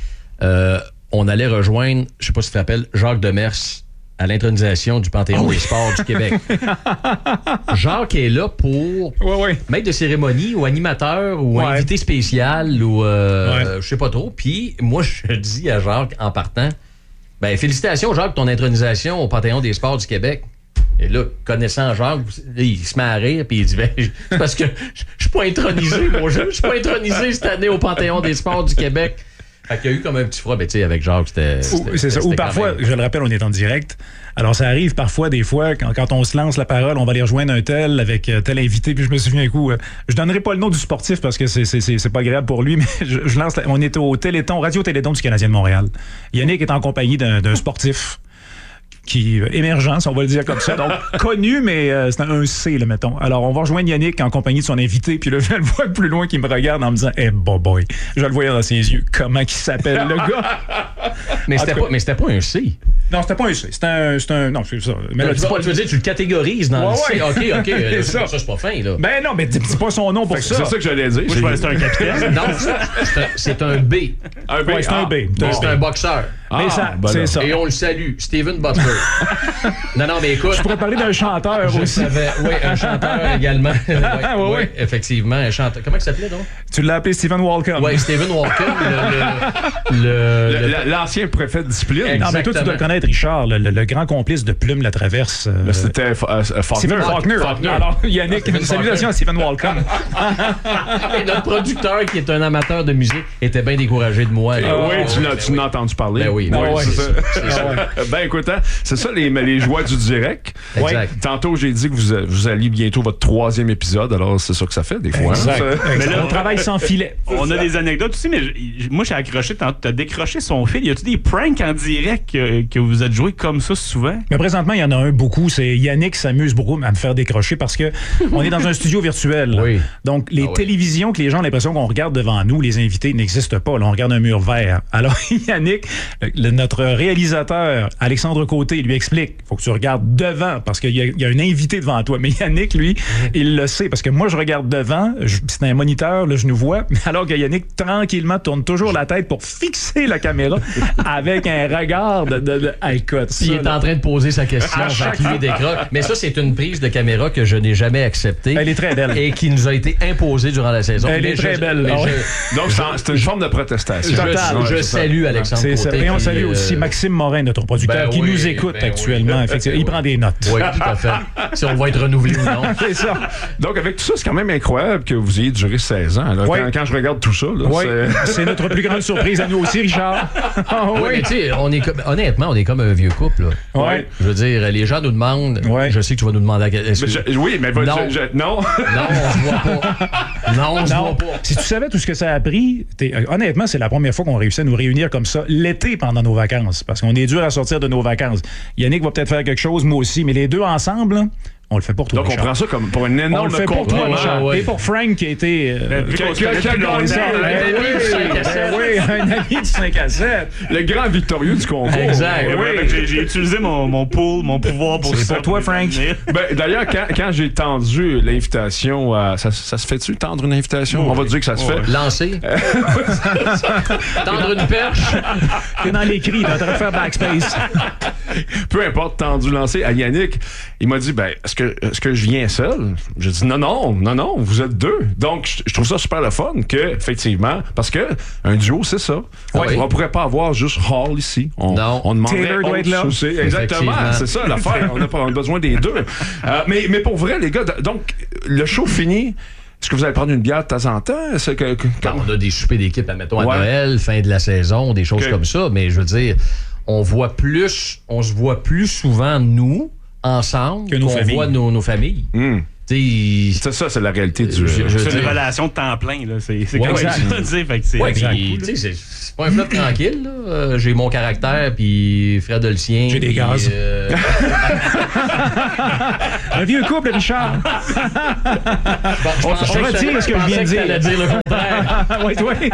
On allait rejoindre, je sais pas si tu te rappelles, Jacques Demers à l'intronisation du Panthéon des sports du Québec. Jacques est là pour maître de cérémonie ou animateur ou invité spécial ou je sais pas trop. Puis moi, je dis à Jacques en partant, félicitations Jacques, ton intronisation au Panthéon des sports du Québec. Et là, connaissant Jacques, il se met à rire puis il dit c'est parce que je suis pas intronisé, mon jeune, je suis pas intronisé cette année au Panthéon des sports du Québec. Fait qu'il y a eu comme un petit froid, mais tu sais, avec Jacques, c'était ça. Ou parfois, je le rappelle, on est en direct. Alors, ça arrive parfois, des fois, quand on se lance la parole, on va aller rejoindre un tel avec tel invité. Puis je me souviens un coup, je donnerai pas le nom du sportif parce que c'est pas agréable pour lui, mais je lance. On est au Téléthon, Radio-Téléthon du Canadien de Montréal. Yannick est en compagnie d'un sportif qui émergence, on va le dire comme ça. Donc, connu, mais c'est un C, là, mettons. Alors, on va rejoindre Yannick en compagnie de son invité, puis là, je le vois plus loin qui me regarde en me disant « Eh, boy! » Je le voyais dans ses yeux. Comment il s'appelle, le gars? Mais c'était pas un C. Non, c'était pas un C. C'était un... Non, c'est ça. Mais là, tu veux dire, tu le catégorises dans le C. OK. Ça, c'est pas fin, là. Ben non, mais dis pas son nom pour ça. C'est ça que j'allais dire. Moi, je pensais que c'était un capitaine. Non, c'est un B. Un B. C'est un B. C'est un boxeur. Mais c'est ça. Et on le salue, Steven Butler. Non, mais écoute. Je pourrais parler d'un chanteur aussi. Oui, un chanteur également. Oui, effectivement, un chanteur. Comment il s'appelait, donc? Tu l'as appelé Stephen Walcott. Oui, Stephen Walcott, l'ancien préfet de discipline. Non, mais toi, tu dois le connaître, Richard, le grand complice de Plume la Traverse. C'était Faulkner. Stephen Faulkner. Alors, Yannick, une salutation à Stephen Walcott. Et notre producteur, qui est un amateur de musique, était bien découragé de moi. Oui, tu l'as entendu parler. Ben oui. C'est ça. Ben écoute, c'est ça les joies du direct. Exact. Tantôt, j'ai dit que vous alliez bientôt votre 3e épisode, alors c'est ça que ça fait des fois. Exact. Mais là, on travaille sans filet. On a des anecdotes aussi, mais moi, j'ai accroché, t'as décroché son fil. Y a-tu des pranks en direct que vous êtes joué comme ça souvent? Mais présentement, il y en a un beaucoup. C'est Yannick s'amuse beaucoup à me faire décrocher parce que on est dans un studio virtuel. Oui. Donc, les télévisions que les gens ont l'impression qu'on regarde devant nous, les invités n'existent pas. Là, on regarde un mur vert. Alors, Yannick, notre réalisateur, Alexandre Côté, lui explique, faut que tu regardes devant parce qu'il y a un invité devant toi. Mais Yannick, lui, il le sait parce que moi, je regarde devant, c'est un moniteur, là, je nous vois, alors que Yannick, tranquillement, tourne toujours la tête pour fixer la caméra avec un regard écoute, il est en train de poser sa question, lui décroche. Mais ça, c'est une prise de caméra que je n'ai jamais acceptée. Elle est très belle. Et qui nous a été imposée durant la saison. Elle est très belle. Donc, c'est une forme de protestation. Je salue Alexandre Côté. Et on salue aussi Maxime Morin, notre producteur, qui nous écoute actuellement. Effectivement. Il prend des notes. Oui, tout à fait. Si on va être renouvelé ou non. C'est ça. Donc, avec tout ça, c'est quand même incroyable que vous ayez duré 16 ans. Là. Quand je regarde tout ça, là, c'est notre plus grande surprise à nous aussi, Richard. Mais tu sais, honnêtement, on est comme un vieux couple. Ouais. Je veux dire, les gens nous demandent. Je sais que tu vas nous demander oui, mais non. Non, on se voit pas. Non, on se voit pas. Si tu savais tout ce que ça a pris, honnêtement, c'est la première fois qu'on réussit à nous réunir comme ça l'été pendant nos vacances. Parce qu'on est dur à sortir de nos vacances. Yannick va peut-être faire quelque chose, moi aussi, mais les deux ensemble, on le fait pour toi. Donc, Richard. on prend ça comme pour une énorme on le fait pour toi, Richard. Et pour Frank qui a été. Un ami du 5 à 7. Le grand victorieux du concours. Exact. J'ai utilisé mon pouvoir pour ça. C'est pour toi, Frank. D'ailleurs, quand j'ai tendu l'invitation, ça se fait-tu, tendre une invitation? On va dire que ça se fait. Lancer. Tendre une perche. T'es dans l'écrit, t'es en train de faire backspace. Peu importe, tendu, lancé. À Yannick, il m'a dit, est-ce que je viens seul? J'ai dit, non, vous êtes deux. Donc, je trouve ça super le fun que, effectivement, parce que un duo, c'est ça. Oui. On pourrait pas avoir juste Hall ici. On demanderait Taylor doit être là. Exactement, c'est ça l'affaire. On a besoin des deux. Mais pour vrai, les gars, donc, le show fini, est-ce que vous allez prendre une bière de temps en temps? On a des soupers d'équipe, admettons, à Noël, fin de la saison, des choses comme ça, mais je veux dire, on se voit plus souvent, nous, ensemble, que qu'on voit nos familles. C'est ça, c'est la réalité du jeu. C'est une relation de temps plein, là. C'est comme ça, fait que c'est cool. C'est pas un flop tranquille, là. J'ai mon caractère, puis Fred a le sien. J'ai des gaz. Un vieux couple, Richard. On retire ce que je viens de dire. Dire le contraire. Oui.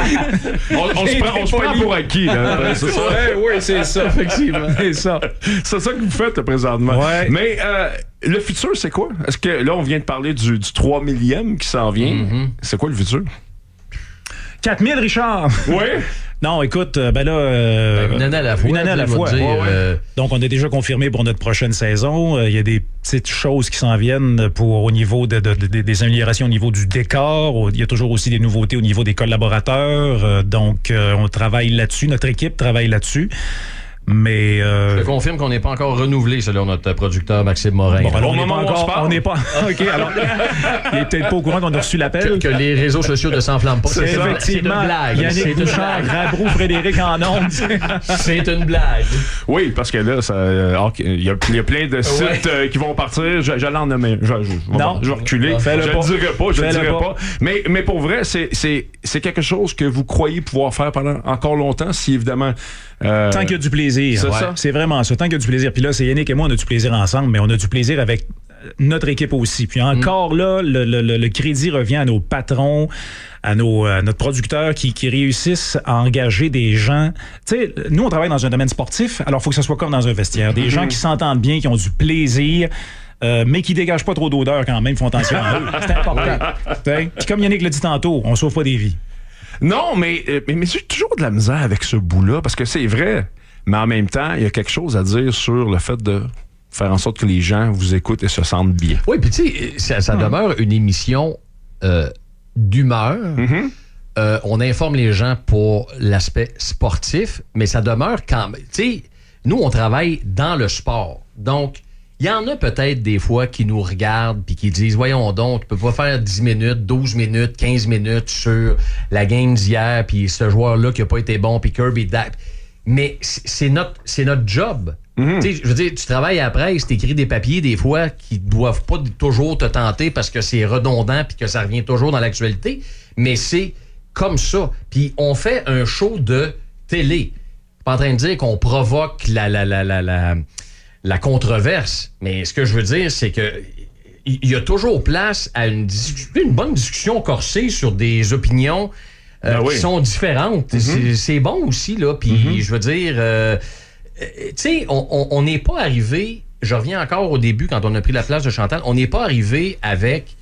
On se prend pour acquis, là. C'est ça. Oui, c'est ça, effectivement. C'est ça que vous faites présentement. Ouais. Mais le futur, c'est quoi? Est-ce que là, on vient de parler du 3 millième qui s'en vient? C'est quoi le futur? 4000, Richard! Oui? Non, écoute, une année à la fois. Une année à la fois. Donc, on a déjà confirmé pour notre prochaine saison. Il y a des petites choses qui s'en viennent au niveau des améliorations au niveau du décor. Il y a toujours aussi des nouveautés au niveau des collaborateurs. Donc, on travaille là-dessus. Notre équipe travaille là-dessus. Mais je confirme qu'on n'est pas encore renouvelé selon notre producteur Maxime Morin. Bon, alors on n'est pas. OK, alors il est peut-être pas au courant qu'on a reçu l'appel. Que les réseaux sociaux ne s'enflamment pas. C'est effectivement une blague. Yannick Bouchard, Rabrou, Frédéric en ondes. C'est une blague. Oui, parce que là, il y a plein de sites qui vont partir. J'allais en nommer. Je vais reculer. Je ne dirai pas. Mais pour vrai, c'est quelque chose que vous croyez pouvoir faire pendant encore longtemps, si évidemment. Tant qu'il y a du plaisir. C'est vraiment ça. Tant qu'il y a du plaisir. Puis là, c'est Yannick et moi, on a du plaisir ensemble, mais on a du plaisir avec notre équipe aussi. Puis encore là, le crédit revient à nos patrons, à notre producteur qui réussissent à engager des gens. Tu sais, nous, on travaille dans un domaine sportif, alors il faut que ça soit comme dans un vestiaire. Des gens qui s'entendent bien, qui ont du plaisir, mais qui dégagent pas trop d'odeur quand même, font attention à eux. C'est important. Puis comme Yannick l'a dit tantôt, on sauve pas des vies. Non, mais j'ai toujours de la misère avec ce bout-là, parce que c'est vrai, mais en même temps, il y a quelque chose à dire sur le fait de faire en sorte que les gens vous écoutent et se sentent bien. Oui, puis tu sais, ça demeure une émission d'humeur. On informe les gens pour l'aspect sportif, mais ça demeure quand même... Tu sais, nous, on travaille dans le sport. Donc, il y en a peut-être des fois qui nous regardent puis qui disent « Voyons donc, tu peux pas faire 10 minutes, 12 minutes, 15 minutes sur la game d'hier, puis ce joueur-là qui a pas été bon, puis Kirby Dack. » Mais c'est notre job. Tu sais, je veux dire, tu travailles à la presse, tu écris des papiers des fois qui doivent pas toujours te tenter parce que c'est redondant puis que ça revient toujours dans l'actualité, mais c'est comme ça. Puis on fait un show de télé. Pas en train de dire qu'on provoque la controverse, mais ce que je veux dire, c'est que il y a toujours place à une bonne discussion corsée sur des opinions qui sont différentes. C'est bon aussi, là. Puis je veux dire, tu sais, on n'est pas arrivé, je reviens encore au début quand on a pris la place de Chantal, on n'est pas arrivé avec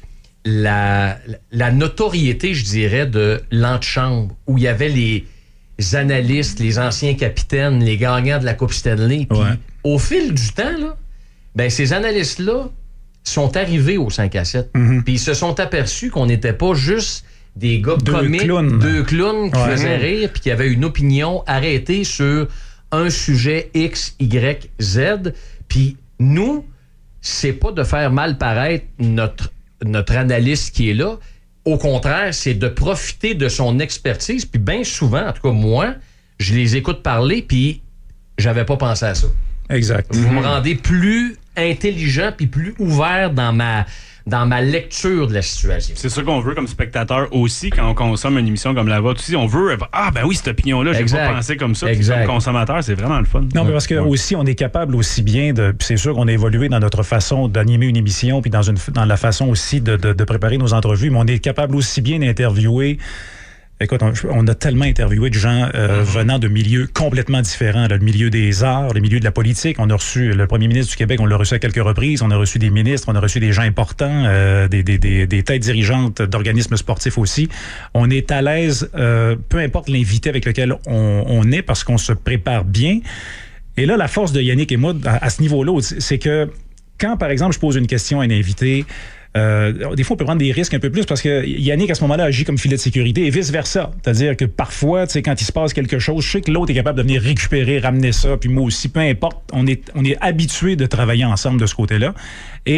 la notoriété, je dirais, de l'antichambre, où il y avait les analystes, les anciens capitaines, les gagnants de la Coupe Stanley. Puis au fil du temps, là, ben, ces analystes-là sont arrivés au 5 à 7. Puis ils se sont aperçus qu'on n'était pas juste des gars comiques, deux clowns qui faisaient rire, puis qui avaient une opinion arrêtée sur un sujet X, Y, Z. Puis nous, c'est pas de faire mal paraître notre analyste qui est là. Au contraire, c'est de profiter de son expertise. Puis bien souvent, en tout cas moi, je les écoute parler, puis j'avais pas pensé à ça. Exact. Vous me rendez plus intelligent puis plus ouvert dans ma lecture de la situation. C'est ça qu'on veut comme spectateur aussi quand on consomme une émission comme la vôtre aussi. On veut, ben oui, cette opinion-là, j'ai pas pensé comme ça. Puis comme consommateur, c'est vraiment le fun. Non, mais parce que aussi, on est capable aussi bien de... Puis c'est sûr qu'on a évolué dans notre façon d'animer une émission puis dans la façon aussi de préparer nos entrevues, mais on est capable aussi bien d'interviewer... Écoute, on a tellement interviewé de gens venant de milieux complètement différents. Là, le milieu des arts, le milieu de la politique. On a reçu le premier ministre du Québec, on l'a reçu à quelques reprises. On a reçu des ministres, on a reçu des gens importants, des têtes dirigeantes d'organismes sportifs aussi. On est à l'aise, peu importe l'invité avec lequel on est, parce qu'on se prépare bien. Et là, la force de Yannick et moi, à ce niveau-là, c'est que quand, par exemple, je pose une question à un invité... des fois, on peut prendre des risques un peu plus parce que Yannick, à ce moment-là, agit comme filet de sécurité et vice-versa. C'est-à-dire que parfois, tu sais, quand il se passe quelque chose, je sais que l'autre est capable de venir récupérer, ramener ça, puis moi aussi, peu importe, on est habitué de travailler ensemble de ce côté-là. Et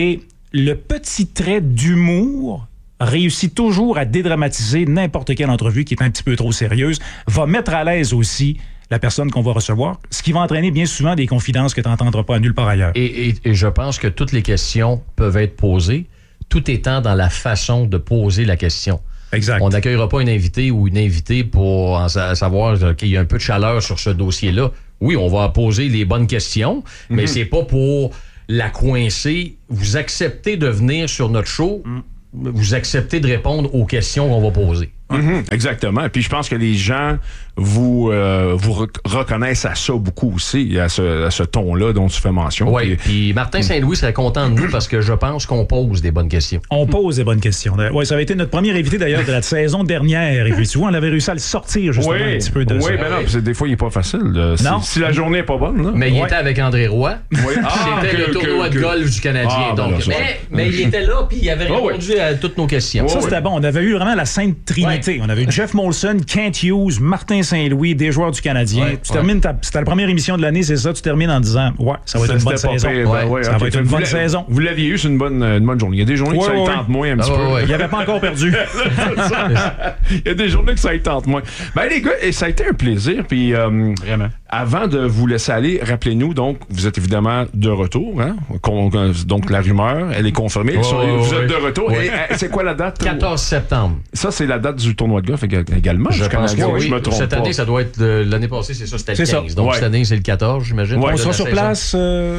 le petit trait d'humour réussit toujours à dédramatiser n'importe quelle entrevue qui est un petit peu trop sérieuse, va mettre à l'aise aussi la personne qu'on va recevoir, ce qui va entraîner bien souvent des confidences que tu n'entendras pas nulle part ailleurs. Et je pense que toutes les questions peuvent être posées, tout étant dans la façon de poser la question. Exact. On n'accueillera pas un invité ou une invitée pour savoir qu'il y a un peu de chaleur sur ce dossier-là. Oui, on va poser les bonnes questions, mais c'est pas pour la coincer. Vous acceptez de venir sur notre show, vous acceptez de répondre aux questions qu'on va poser. Exactement. Puis je pense que les gens vous reconnaissent à ça beaucoup aussi, à ce ton-là dont tu fais mention. Oui, puis Martin Saint-Louis serait content de nous parce que je pense qu'on pose des bonnes questions. On pose des bonnes questions. Oui, ça avait été notre premier invité d'ailleurs de la saison dernière. Et puis tu vois, on avait réussi à le sortir justement un petit peu de ça. Oui, mais non, des fois, il n'est pas facile. Non. Si la journée n'est pas bonne. Là. Mais il était avec André Roy. C'était le tournoi de golf du Canadien. Donc. Mais il était là, puis il avait répondu à toutes nos questions. Ça, c'était bon. On avait eu vraiment la Sainte Trinité. On avait eu Jeff Molson, Kent Hughes, Martin Saint-Louis, des joueurs du Canadien. Tu termines c'était la première émission de l'année, c'est ça. Tu termines en disant, ça va être une bonne saison. Ça va être une bonne saison. Vous l'aviez eu, c'est une bonne journée. Il y a des journées que ça y tente moins un petit peu. Il n'avait pas encore perdu. Il y a des journées que ça y tente moins. Ben les gars, ça a été un plaisir. Puis vraiment. Avant de vous laisser aller, rappelez-nous, donc, vous êtes évidemment de retour. Hein? Donc, la rumeur, elle est confirmée. Vous êtes de retour. Et c'est quoi la date? 14 septembre. Ça, c'est la date du tournoi de golf également. Je pense que oui. Je me trompe cette année, ça doit être l'année passée, c'est ça, c'était le 15. Donc, cette année, c'est le 14, j'imagine. On sera sur place.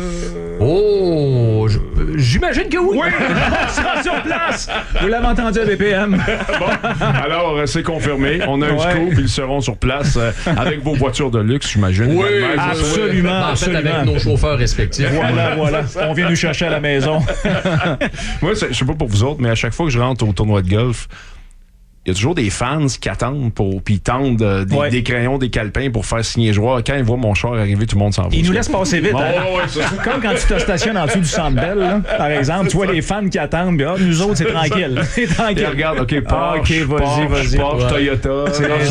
J'imagine que oui. On sera sur place. Vous l'avez entendu à BPM. Alors, c'est confirmé. On a un scoop. Ils seront sur place avec vos voitures de luxe, j'imagine. Oui, absolument. En fait, avec nos chauffeurs respectifs. Voilà. On vient nous chercher à la maison. Moi, je sais pas pour vous autres, mais à chaque fois que je rentre au tournoi de golf, il y a toujours des fans qui attendent puis ils tendent des crayons, des calepins pour faire signer les joueurs. Quand ils voient mon char arriver, tout le monde s'en va. Ils nous laissent passer vite. Comme quand tu te stationnes en dessous du Centre Bell, là, par exemple, tu vois les fans qui attendent, puis nous autres, c'est tranquille. C'est tranquille. Regarde, OK, Porsche, vas-y. Toyota.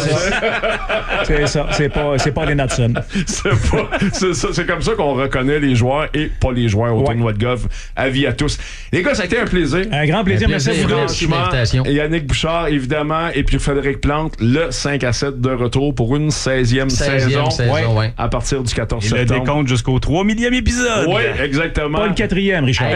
C'est ça. C'est pas les Natson. C'est comme ça qu'on reconnaît les joueurs et pas les joueurs au tournoi de golf. Avis à tous. Les gars, ça a été un plaisir. Un grand plaisir. Merci à vous. Yannick Bouchard, évidemment. Et puis Frédéric Plante, le 5 à 7 de retour pour une 16e saison à partir du 14 septembre. Et le décompte jusqu'au 3 millième épisode. Oui, exactement. Pas le 4e, Richard.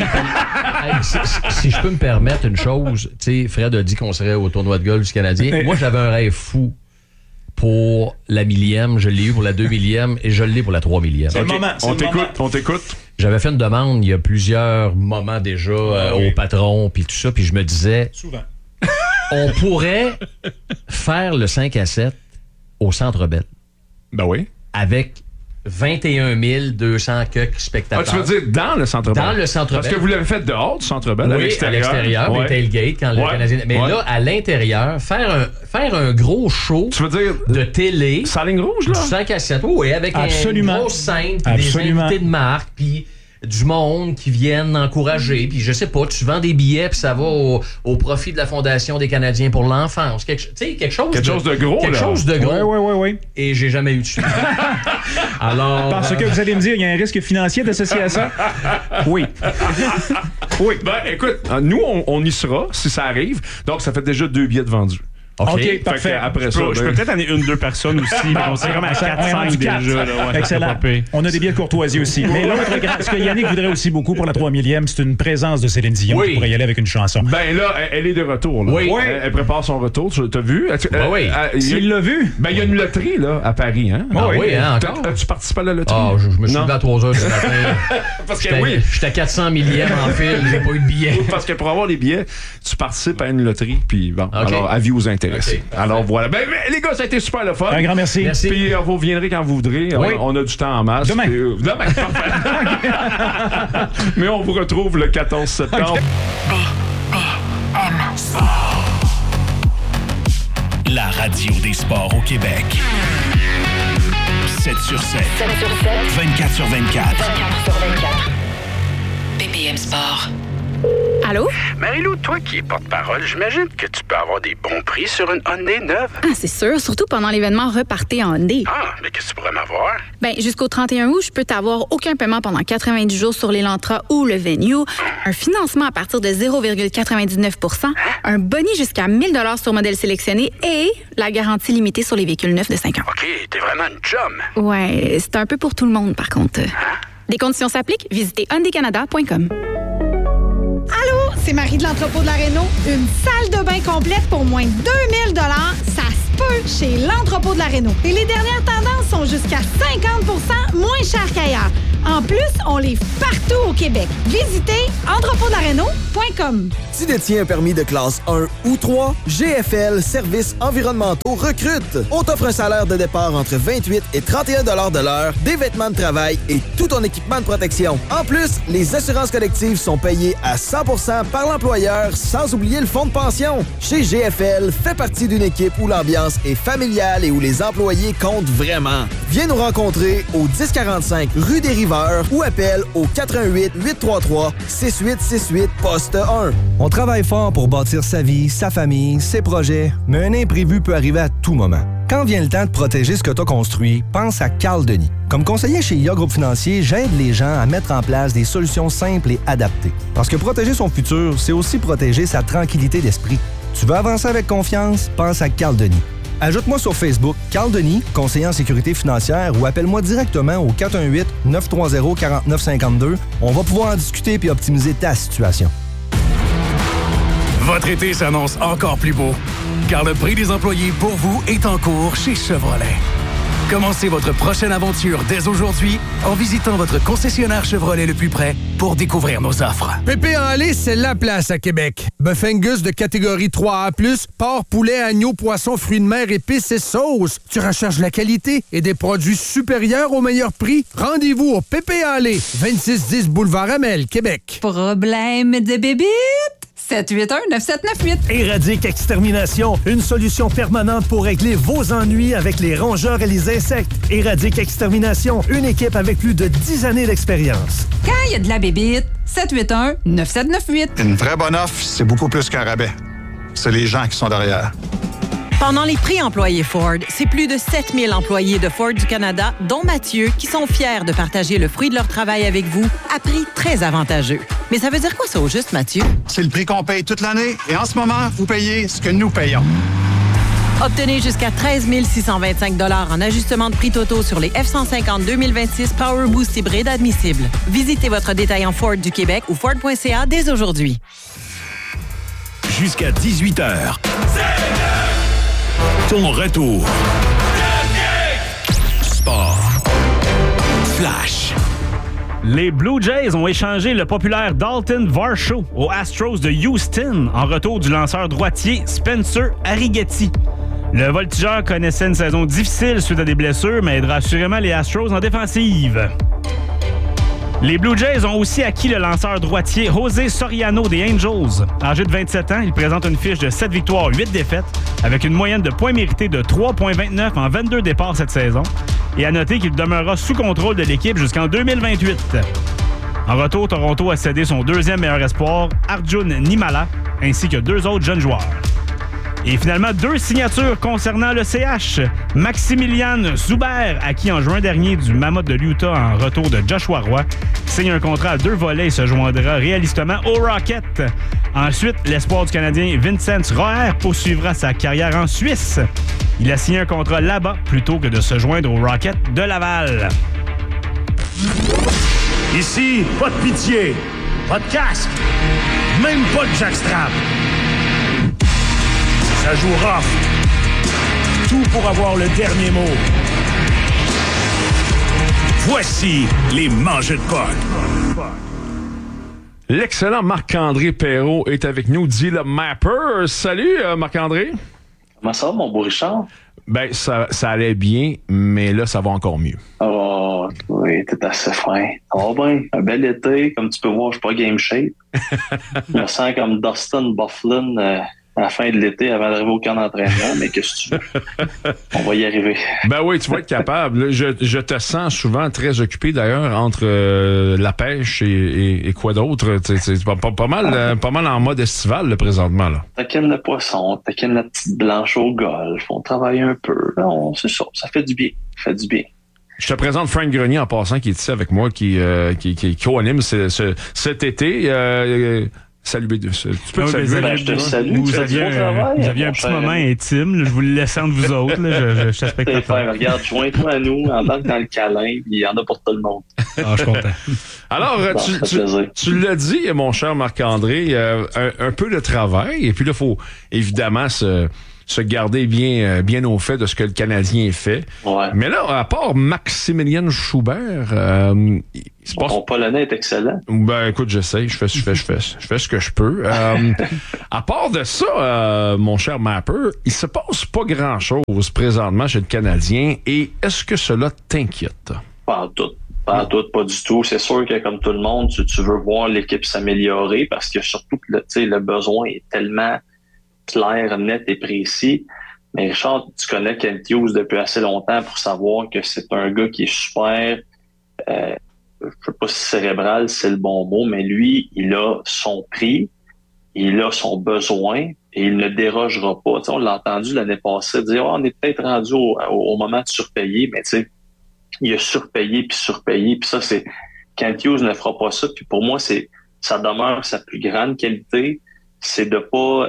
Si je peux me permettre une chose, tu sais, Fred a dit qu'on serait au tournoi de golf du Canadien. Moi, j'avais un rêve fou pour la 1000e, je l'ai eu pour la 2000e et je l'ai pour la 3000e. C'est le moment. On t'écoute. J'avais fait une demande il y a plusieurs moments déjà au patron puis tout ça, puis je me disais... Souvent. On pourrait faire le 5 à 7 au Centre Bell. Ben oui. Avec 21 200 spectateurs. Tu veux dire dans le Centre Bell? Dans le Centre Bell. Parce que vous l'avez fait dehors du Centre Bell, à l'extérieur, les tailgates, quand le Canadien... Mais là, à l'intérieur, faire un gros show de télé... Sans ligne rouge, là? Du 5 à 7, oui, avec une grosse scène, puis des invités de marque, puis... du monde qui viennent encourager, puis je sais pas, tu vends des billets, puis ça va au profit de la Fondation des Canadiens pour l'enfance. Quelque chose de gros, quelque chose de gros. Oui. Et j'ai jamais eu de suite. Alors... Parce que vous allez me dire, il y a un risque financier associé à ça? Oui. Oui. Ben, écoute, nous, on y sera, si ça arrive. Donc, ça fait déjà 2 billets de vendus. OK, parfait. Après ça, je peux peut-être amener 1-2 personnes aussi. On serait comme à 4-5 déjà. Excellent. On a des billets de courtoisie aussi. Mais l'autre, ce que Yannick voudrait aussi beaucoup pour la 3000e, c'est une présence de Céline Dion qui pourrait y aller avec une chanson. Ben là, elle est de retour. Là. Oui. Elle prépare son retour. Tu as vu? Oui. S'il l'a vu? Ben, il y a une loterie là, à Paris. Hein? Oui, encore. As-tu participé à la loterie? Je me suis levé à 3 heures du matin. Parce que j'étais à 400 millième en fil. J'ai pas eu de billets. Parce que pour avoir les billets, tu participes à une loterie. Puis bon, alors, avis aux intéressés. Alors, voilà. Ben, les gars, ça a été super le fun. Un grand merci. Puis vous reviendrez quand vous voudrez. Oui. On a du temps en masse. Demain. Demain, parfait. Mais on vous retrouve le 14 septembre. BPM Sport. La radio des sports au Québec. 7 sur 7. 7 sur 7. 24 sur 24. 24 sur 24. BPM Sport. Allô? Marie-Lou, toi qui es porte-parole, j'imagine que tu peux avoir des bons prix sur une Hyundai neuve. Ah, c'est sûr, surtout pendant l'événement Repartez en Hyundai. Ah, mais qu'est-ce que tu pourrais m'avoir? Ben, jusqu'au 31 août, je peux t'avoir aucun paiement pendant 90 jours sur l'Elantra ou le Venue, un financement à partir de 0,99 %, un boni jusqu'à 1 000 $ sur modèle sélectionné et la garantie limitée sur les véhicules neufs de 5 ans. OK, t'es vraiment une chum. Ouais, c'est un peu pour tout le monde, par contre. Des conditions s'appliquent. Visitez hyundaicanada.com. Allô, c'est Marie de l'entrepôt de la Réno. Une salle de bain complète pour moins de 2000 $, ça se peut chez l'entrepôt de la Réno. Et les dernières tendances sont jusqu'à 50 % moins chères qu'ailleurs. En plus, on livre partout au Québec. Visitez entrepôtdelaréno.com. Tu détiens un permis de classe 1 ou 3, GFL Services environnementaux recrute. On t'offre un salaire de départ entre 28 et 31 $ de l'heure, des vêtements de travail et tout ton équipement de protection. En plus, les assurances collectives sont payées à 100 % par l'employeur, sans oublier le fonds de pension. Chez GFL, fais partie d'une équipe où l'ambiance est familiale et où les employés comptent vraiment. Viens nous rencontrer au 1045 rue des Riveurs ou appelle au 88 833 6868 poste 1. On travaille fort pour bâtir sa vie, sa famille, ses projets, mais un imprévu peut arriver à tout moment. Quand vient le temps de protéger ce que tu as construit, pense à Carl Denis. Comme conseiller chez IA Groupe Financier, j'aide les gens à mettre en place des solutions simples et adaptées. Parce que protéger son futur, c'est aussi protéger sa tranquillité d'esprit. Tu veux avancer avec confiance? Pense à Carl Denis. Ajoute-moi sur Facebook, Carl Denis, conseiller en sécurité financière, ou appelle-moi directement au 418-930-4952. On va pouvoir en discuter puis optimiser ta situation. Votre été s'annonce encore plus beau, car le prix des employés pour vous est en cours chez Chevrolet. Commencez votre prochaine aventure dès aujourd'hui en visitant votre concessionnaire Chevrolet le plus près pour découvrir nos offres. Pépé en lait, c'est la place à Québec. Bœuf Angus de catégorie 3A+, porc, poulet, agneau, poisson, fruits de mer, épices et sauces. Tu recherches la qualité et des produits supérieurs au meilleur prix? Rendez-vous au Pépé en lait, 2610 Boulevard Amel, Québec. Problème de bébite? 781-9798. Éradique Extermination, une solution permanente pour régler vos ennuis avec les rongeurs et les insectes. Éradique Extermination, une équipe avec plus de 10 années d'expérience. Quand il y a de la bébite, 781-9798. Une vraie bonne offre, c'est beaucoup plus qu'un rabais. C'est les gens qui sont derrière. Pendant les prix employés Ford, c'est plus de 7000 employés de Ford du Canada, dont Mathieu, qui sont fiers de partager le fruit de leur travail avec vous à prix très avantageux. Mais ça veut dire quoi ça au juste, Mathieu? C'est le prix qu'on paye toute l'année et en ce moment, vous payez ce que nous payons. Obtenez jusqu'à 13 625 $ en ajustement de prix totaux sur les F-150 2026 Power Boost hybride admissibles. Visitez votre détaillant Ford du Québec ou Ford.ca dès aujourd'hui. Jusqu'à 18h. Ton retour. Sport. Flash. Les Blue Jays ont échangé le populaire Dalton Varsho aux Astros de Houston en retour du lanceur droitier Spencer Arrighetti. Le voltigeur connaissait une saison difficile suite à des blessures, mais aidera assurément les Astros en défensive. Les Blue Jays ont aussi acquis le lanceur droitier José Soriano des Angels. Âgé de 27 ans, il présente une fiche de 7 victoires, 8 défaites, avec une moyenne de points mérités de 3,29 en 22 départs cette saison. Et à noter qu'il demeurera sous contrôle de l'équipe jusqu'en 2028. En retour, Toronto a cédé son deuxième meilleur espoir, Arjun Nimala, ainsi que 2 autres jeunes joueurs. Et finalement, 2 signatures concernant le CH. Maximilian Zuber, acquis en juin dernier du Mammoth de l'Utah en retour de Joshua Roy, signe un contrat à 2 volets et se joindra réalistement au Rocket. Ensuite, l'espoir du Canadien Vincent Roer poursuivra sa carrière en Suisse. Il a signé un contrat là-bas plutôt que de se joindre au Rocket de Laval. Ici, pas de pitié, pas de casque, même pas de jackstrap. Ça joue rough. Tout pour avoir le dernier mot. Voici les mangeux de potes. L'excellent Marc-André Perrault est avec nous, dit le Mapper. Salut, Marc-André. Comment ça va, mon beau Richard? Ben, ça allait bien, mais là, ça va encore mieux. Oh, oui, t'es assez fin. Ça va bien. Un bel été. Comme tu peux voir, je suis pas game shape. Je me sens comme Dustin Byfuglien à la fin de l'été avant d'arriver au camp d'entraînement, mais qu'est-ce que tu veux? On va y arriver. Ben oui, tu vas être capable. Je te sens souvent très occupé d'ailleurs entre la pêche et quoi d'autre. C'est pas mal en mode estival là, présentement. Là. Taquine le poisson, taquine la petite blanche au golf, on travaille un peu. Non, c'est ça fait du bien. Ça fait du bien. Je te présente Frank Grenier en passant qui est ici avec moi, qui co-anime cet été. Salut B2. Tu peux te saluer? Je te salue. Vous aviez un petit moment intime. Là, je vous le laisse entre vous autres. Là, je t'aspecte pas. Regarde, joins-toi à nous, embarque dans le câlin, puis il y en a pour tout le monde. Ah, je suis content. Alors, tu l'as dit, mon cher Marc-André, un peu de travail. Et puis là, il faut évidemment se garder bien au fait de ce que le Canadien fait. Ouais. Mais là, à part Maximilien Schubert, mon polonais est excellent. Ben écoute, j'essaie, je fais ce que je peux. À part de ça, mon cher Mapper, il se passe pas grand-chose présentement chez le Canadien. Et est-ce que cela t'inquiète? Pas du tout. C'est sûr que comme tout le monde, tu veux voir l'équipe s'améliorer parce que surtout le besoin est tellement clair, net et précis. Mais Richard, tu connais Kent Hughes depuis assez longtemps pour savoir que c'est un gars qui est super, je sais pas si cérébral, c'est le bon mot, mais lui, il a son prix, il a son besoin et il ne dérogera pas. Tu sais, on l'a entendu l'année passée dire on est peut-être rendu au moment de surpayer, mais tu sais, il a surpayé, puis ça, c'est Kent Hughes ne fera pas ça. Puis pour moi, ça demeure sa plus grande qualité. C'est de pas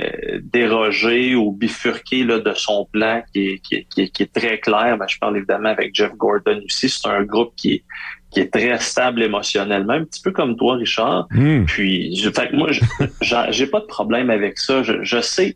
déroger ou bifurquer là, de son plan qui est très clair. Ben, je parle évidemment avec Jeff Gordon aussi. C'est un groupe qui est très stable émotionnellement, un petit peu comme toi, Richard. Puis, moi, j'ai pas de problème avec ça. Je sais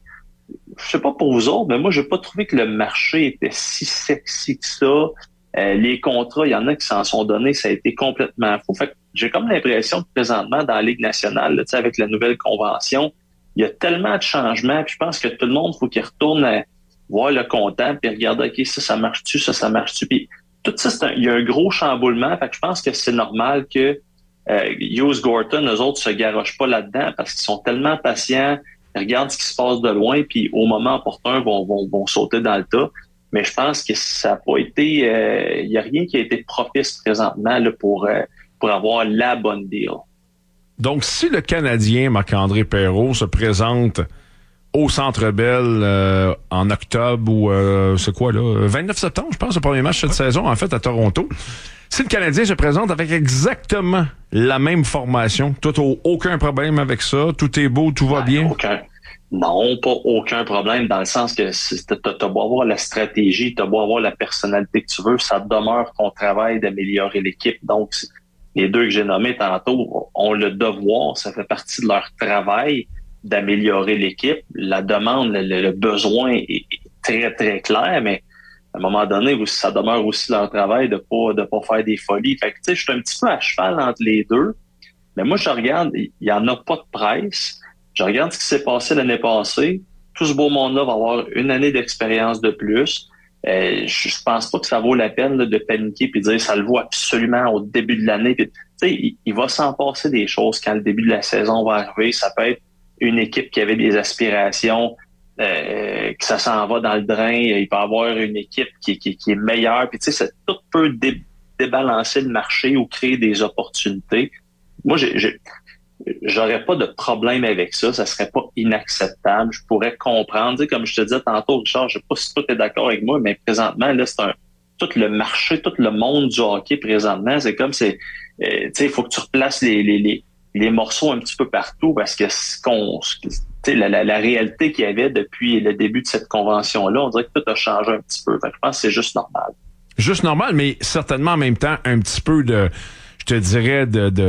pas pour vous autres, mais moi, j'ai pas trouvé que le marché était si sexy que ça. Les contrats, il y en a qui s'en sont donnés, ça a été complètement fou. Fait que j'ai comme l'impression que présentement, dans la Ligue nationale, là, avec la nouvelle convention, il y a tellement de changements, puis je pense que tout le monde, faut qu'il retourne voir le comptant, puis regarder, OK, ça marche-tu, ça marche-tu. Puis tout ça, il y a un gros chamboulement, fait que je pense que c'est normal que Hughes Gorton, eux autres, se garochent pas là-dedans, parce qu'ils sont tellement patients, ils regardent ce qui se passe de loin, puis au moment opportun, vont sauter dans le tas. Mais je pense que ça n'a pas été... il n'y a rien qui a été propice présentement là, pour avoir la bonne deal. Donc, si le Canadien, Marc-André Perreault, se présente au Centre Bell en octobre ou c'est quoi là? 29 septembre, je pense, le premier match cette saison, en fait, à Toronto. Si le Canadien se présente avec exactement la même formation, toi, t'as aucun problème avec ça? Tout est beau, tout va bien? Aucun. Non, pas aucun problème, dans le sens que t'as beau avoir la stratégie, t'as beau avoir la personnalité que tu veux, ça demeure ton travail d'améliorer l'équipe. Donc, les deux que j'ai nommés tantôt ont le devoir, ça fait partie de leur travail d'améliorer l'équipe. La demande, le besoin est très, très clair, mais à un moment donné, ça demeure aussi leur travail de pas faire des folies. Fait que, tu sais, je suis un petit peu à cheval entre les deux, mais moi, je regarde, il y en a pas de presse. Je regarde ce qui s'est passé l'année passée. Tout ce beau monde-là va avoir une année d'expérience de plus. Je pense pas que ça vaut la peine là, de paniquer puis de dire ça le vaut absolument au début de l'année. Puis, il va s'en passer des choses quand le début de la saison va arriver. Ça peut être une équipe qui avait des aspirations, que ça s'en va dans le drain. Il peut y avoir une équipe qui est meilleure. Puis, tout peut débalancer le marché ou créer des opportunités. Moi, j'aurais pas de problème avec ça. Ça serait pas inacceptable. Je pourrais comprendre. Comme je te disais tantôt, Richard, je sais pas si toi t'es d'accord avec moi, mais présentement, là, tout le marché, tout le monde du hockey présentement, c'est comme il faut que tu replaces les morceaux un petit peu partout parce que la réalité qu'il y avait depuis le début de cette convention-là, on dirait que tout a changé un petit peu. Fait que je pense que c'est juste normal. Juste normal, mais certainement en même temps un petit peu de... je te dirais,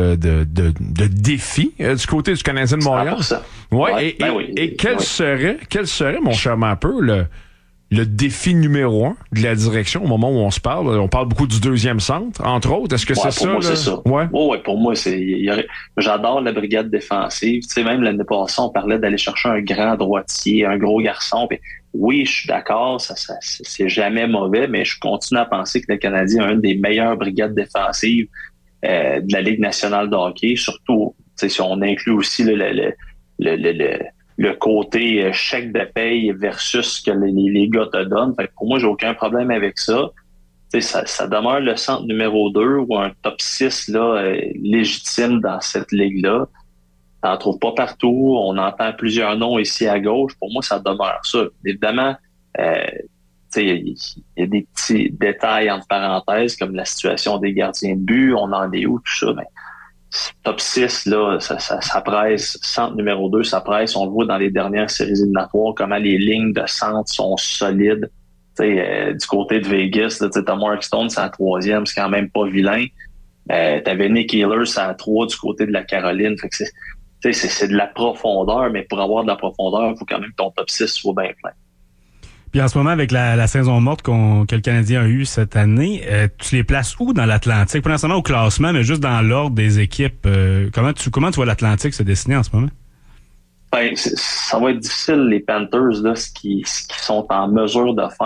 de défi du côté du Canadien de Montréal. 100%. Ouais, et quel serait, mon cher Mapper, le défi numéro 1 de la direction au moment où on se parle? On parle beaucoup du deuxième centre, entre autres. Est-ce que c'est ça? Pour moi, c'est ça. Ouais, pour moi, j'adore la brigade défensive. Tu sais, même l'année passée, on parlait d'aller chercher un grand droitier, un gros garçon. Puis, oui, je suis d'accord, c'est jamais mauvais, mais je continue à penser que le Canadien a une des meilleures brigades défensives de la Ligue nationale de hockey, surtout si on inclut aussi le le côté chèque de paye versus ce que les gars te donnent. Fait que pour moi, j'ai aucun problème avec ça. Ça demeure le centre numéro 2 ou un top 6 là, légitime dans cette ligue-là. T'en trouves pas partout. On entend plusieurs noms ici à gauche. Pour moi, ça demeure ça. Évidemment, il y a des petits détails entre parenthèses comme la situation des gardiens de but, on en est où, tout ça. Mais top 6, là, ça presse. Centre numéro 2, ça presse. On le voit dans les dernières séries éliminatoires, comment les lignes de centre sont solides. Du côté de Vegas, t'as Mark Stone, c'est la 3e, c'est quand même pas vilain. T'avais Nick Healer, c'est la 3 du côté de la Caroline. Fait que c'est de la profondeur, mais pour avoir de la profondeur, il faut quand même que ton top 6 soit bien plein. Puis en ce moment, avec la saison morte que le Canadien a eue cette année, tu les places où dans l'Atlantique? Pas nécessairement au classement, mais juste dans l'ordre des équipes. Comment tu vois l'Atlantique se dessiner en ce moment? Ben, ça va être difficile, les Panthers, là, ce qu'ils sont en mesure de faire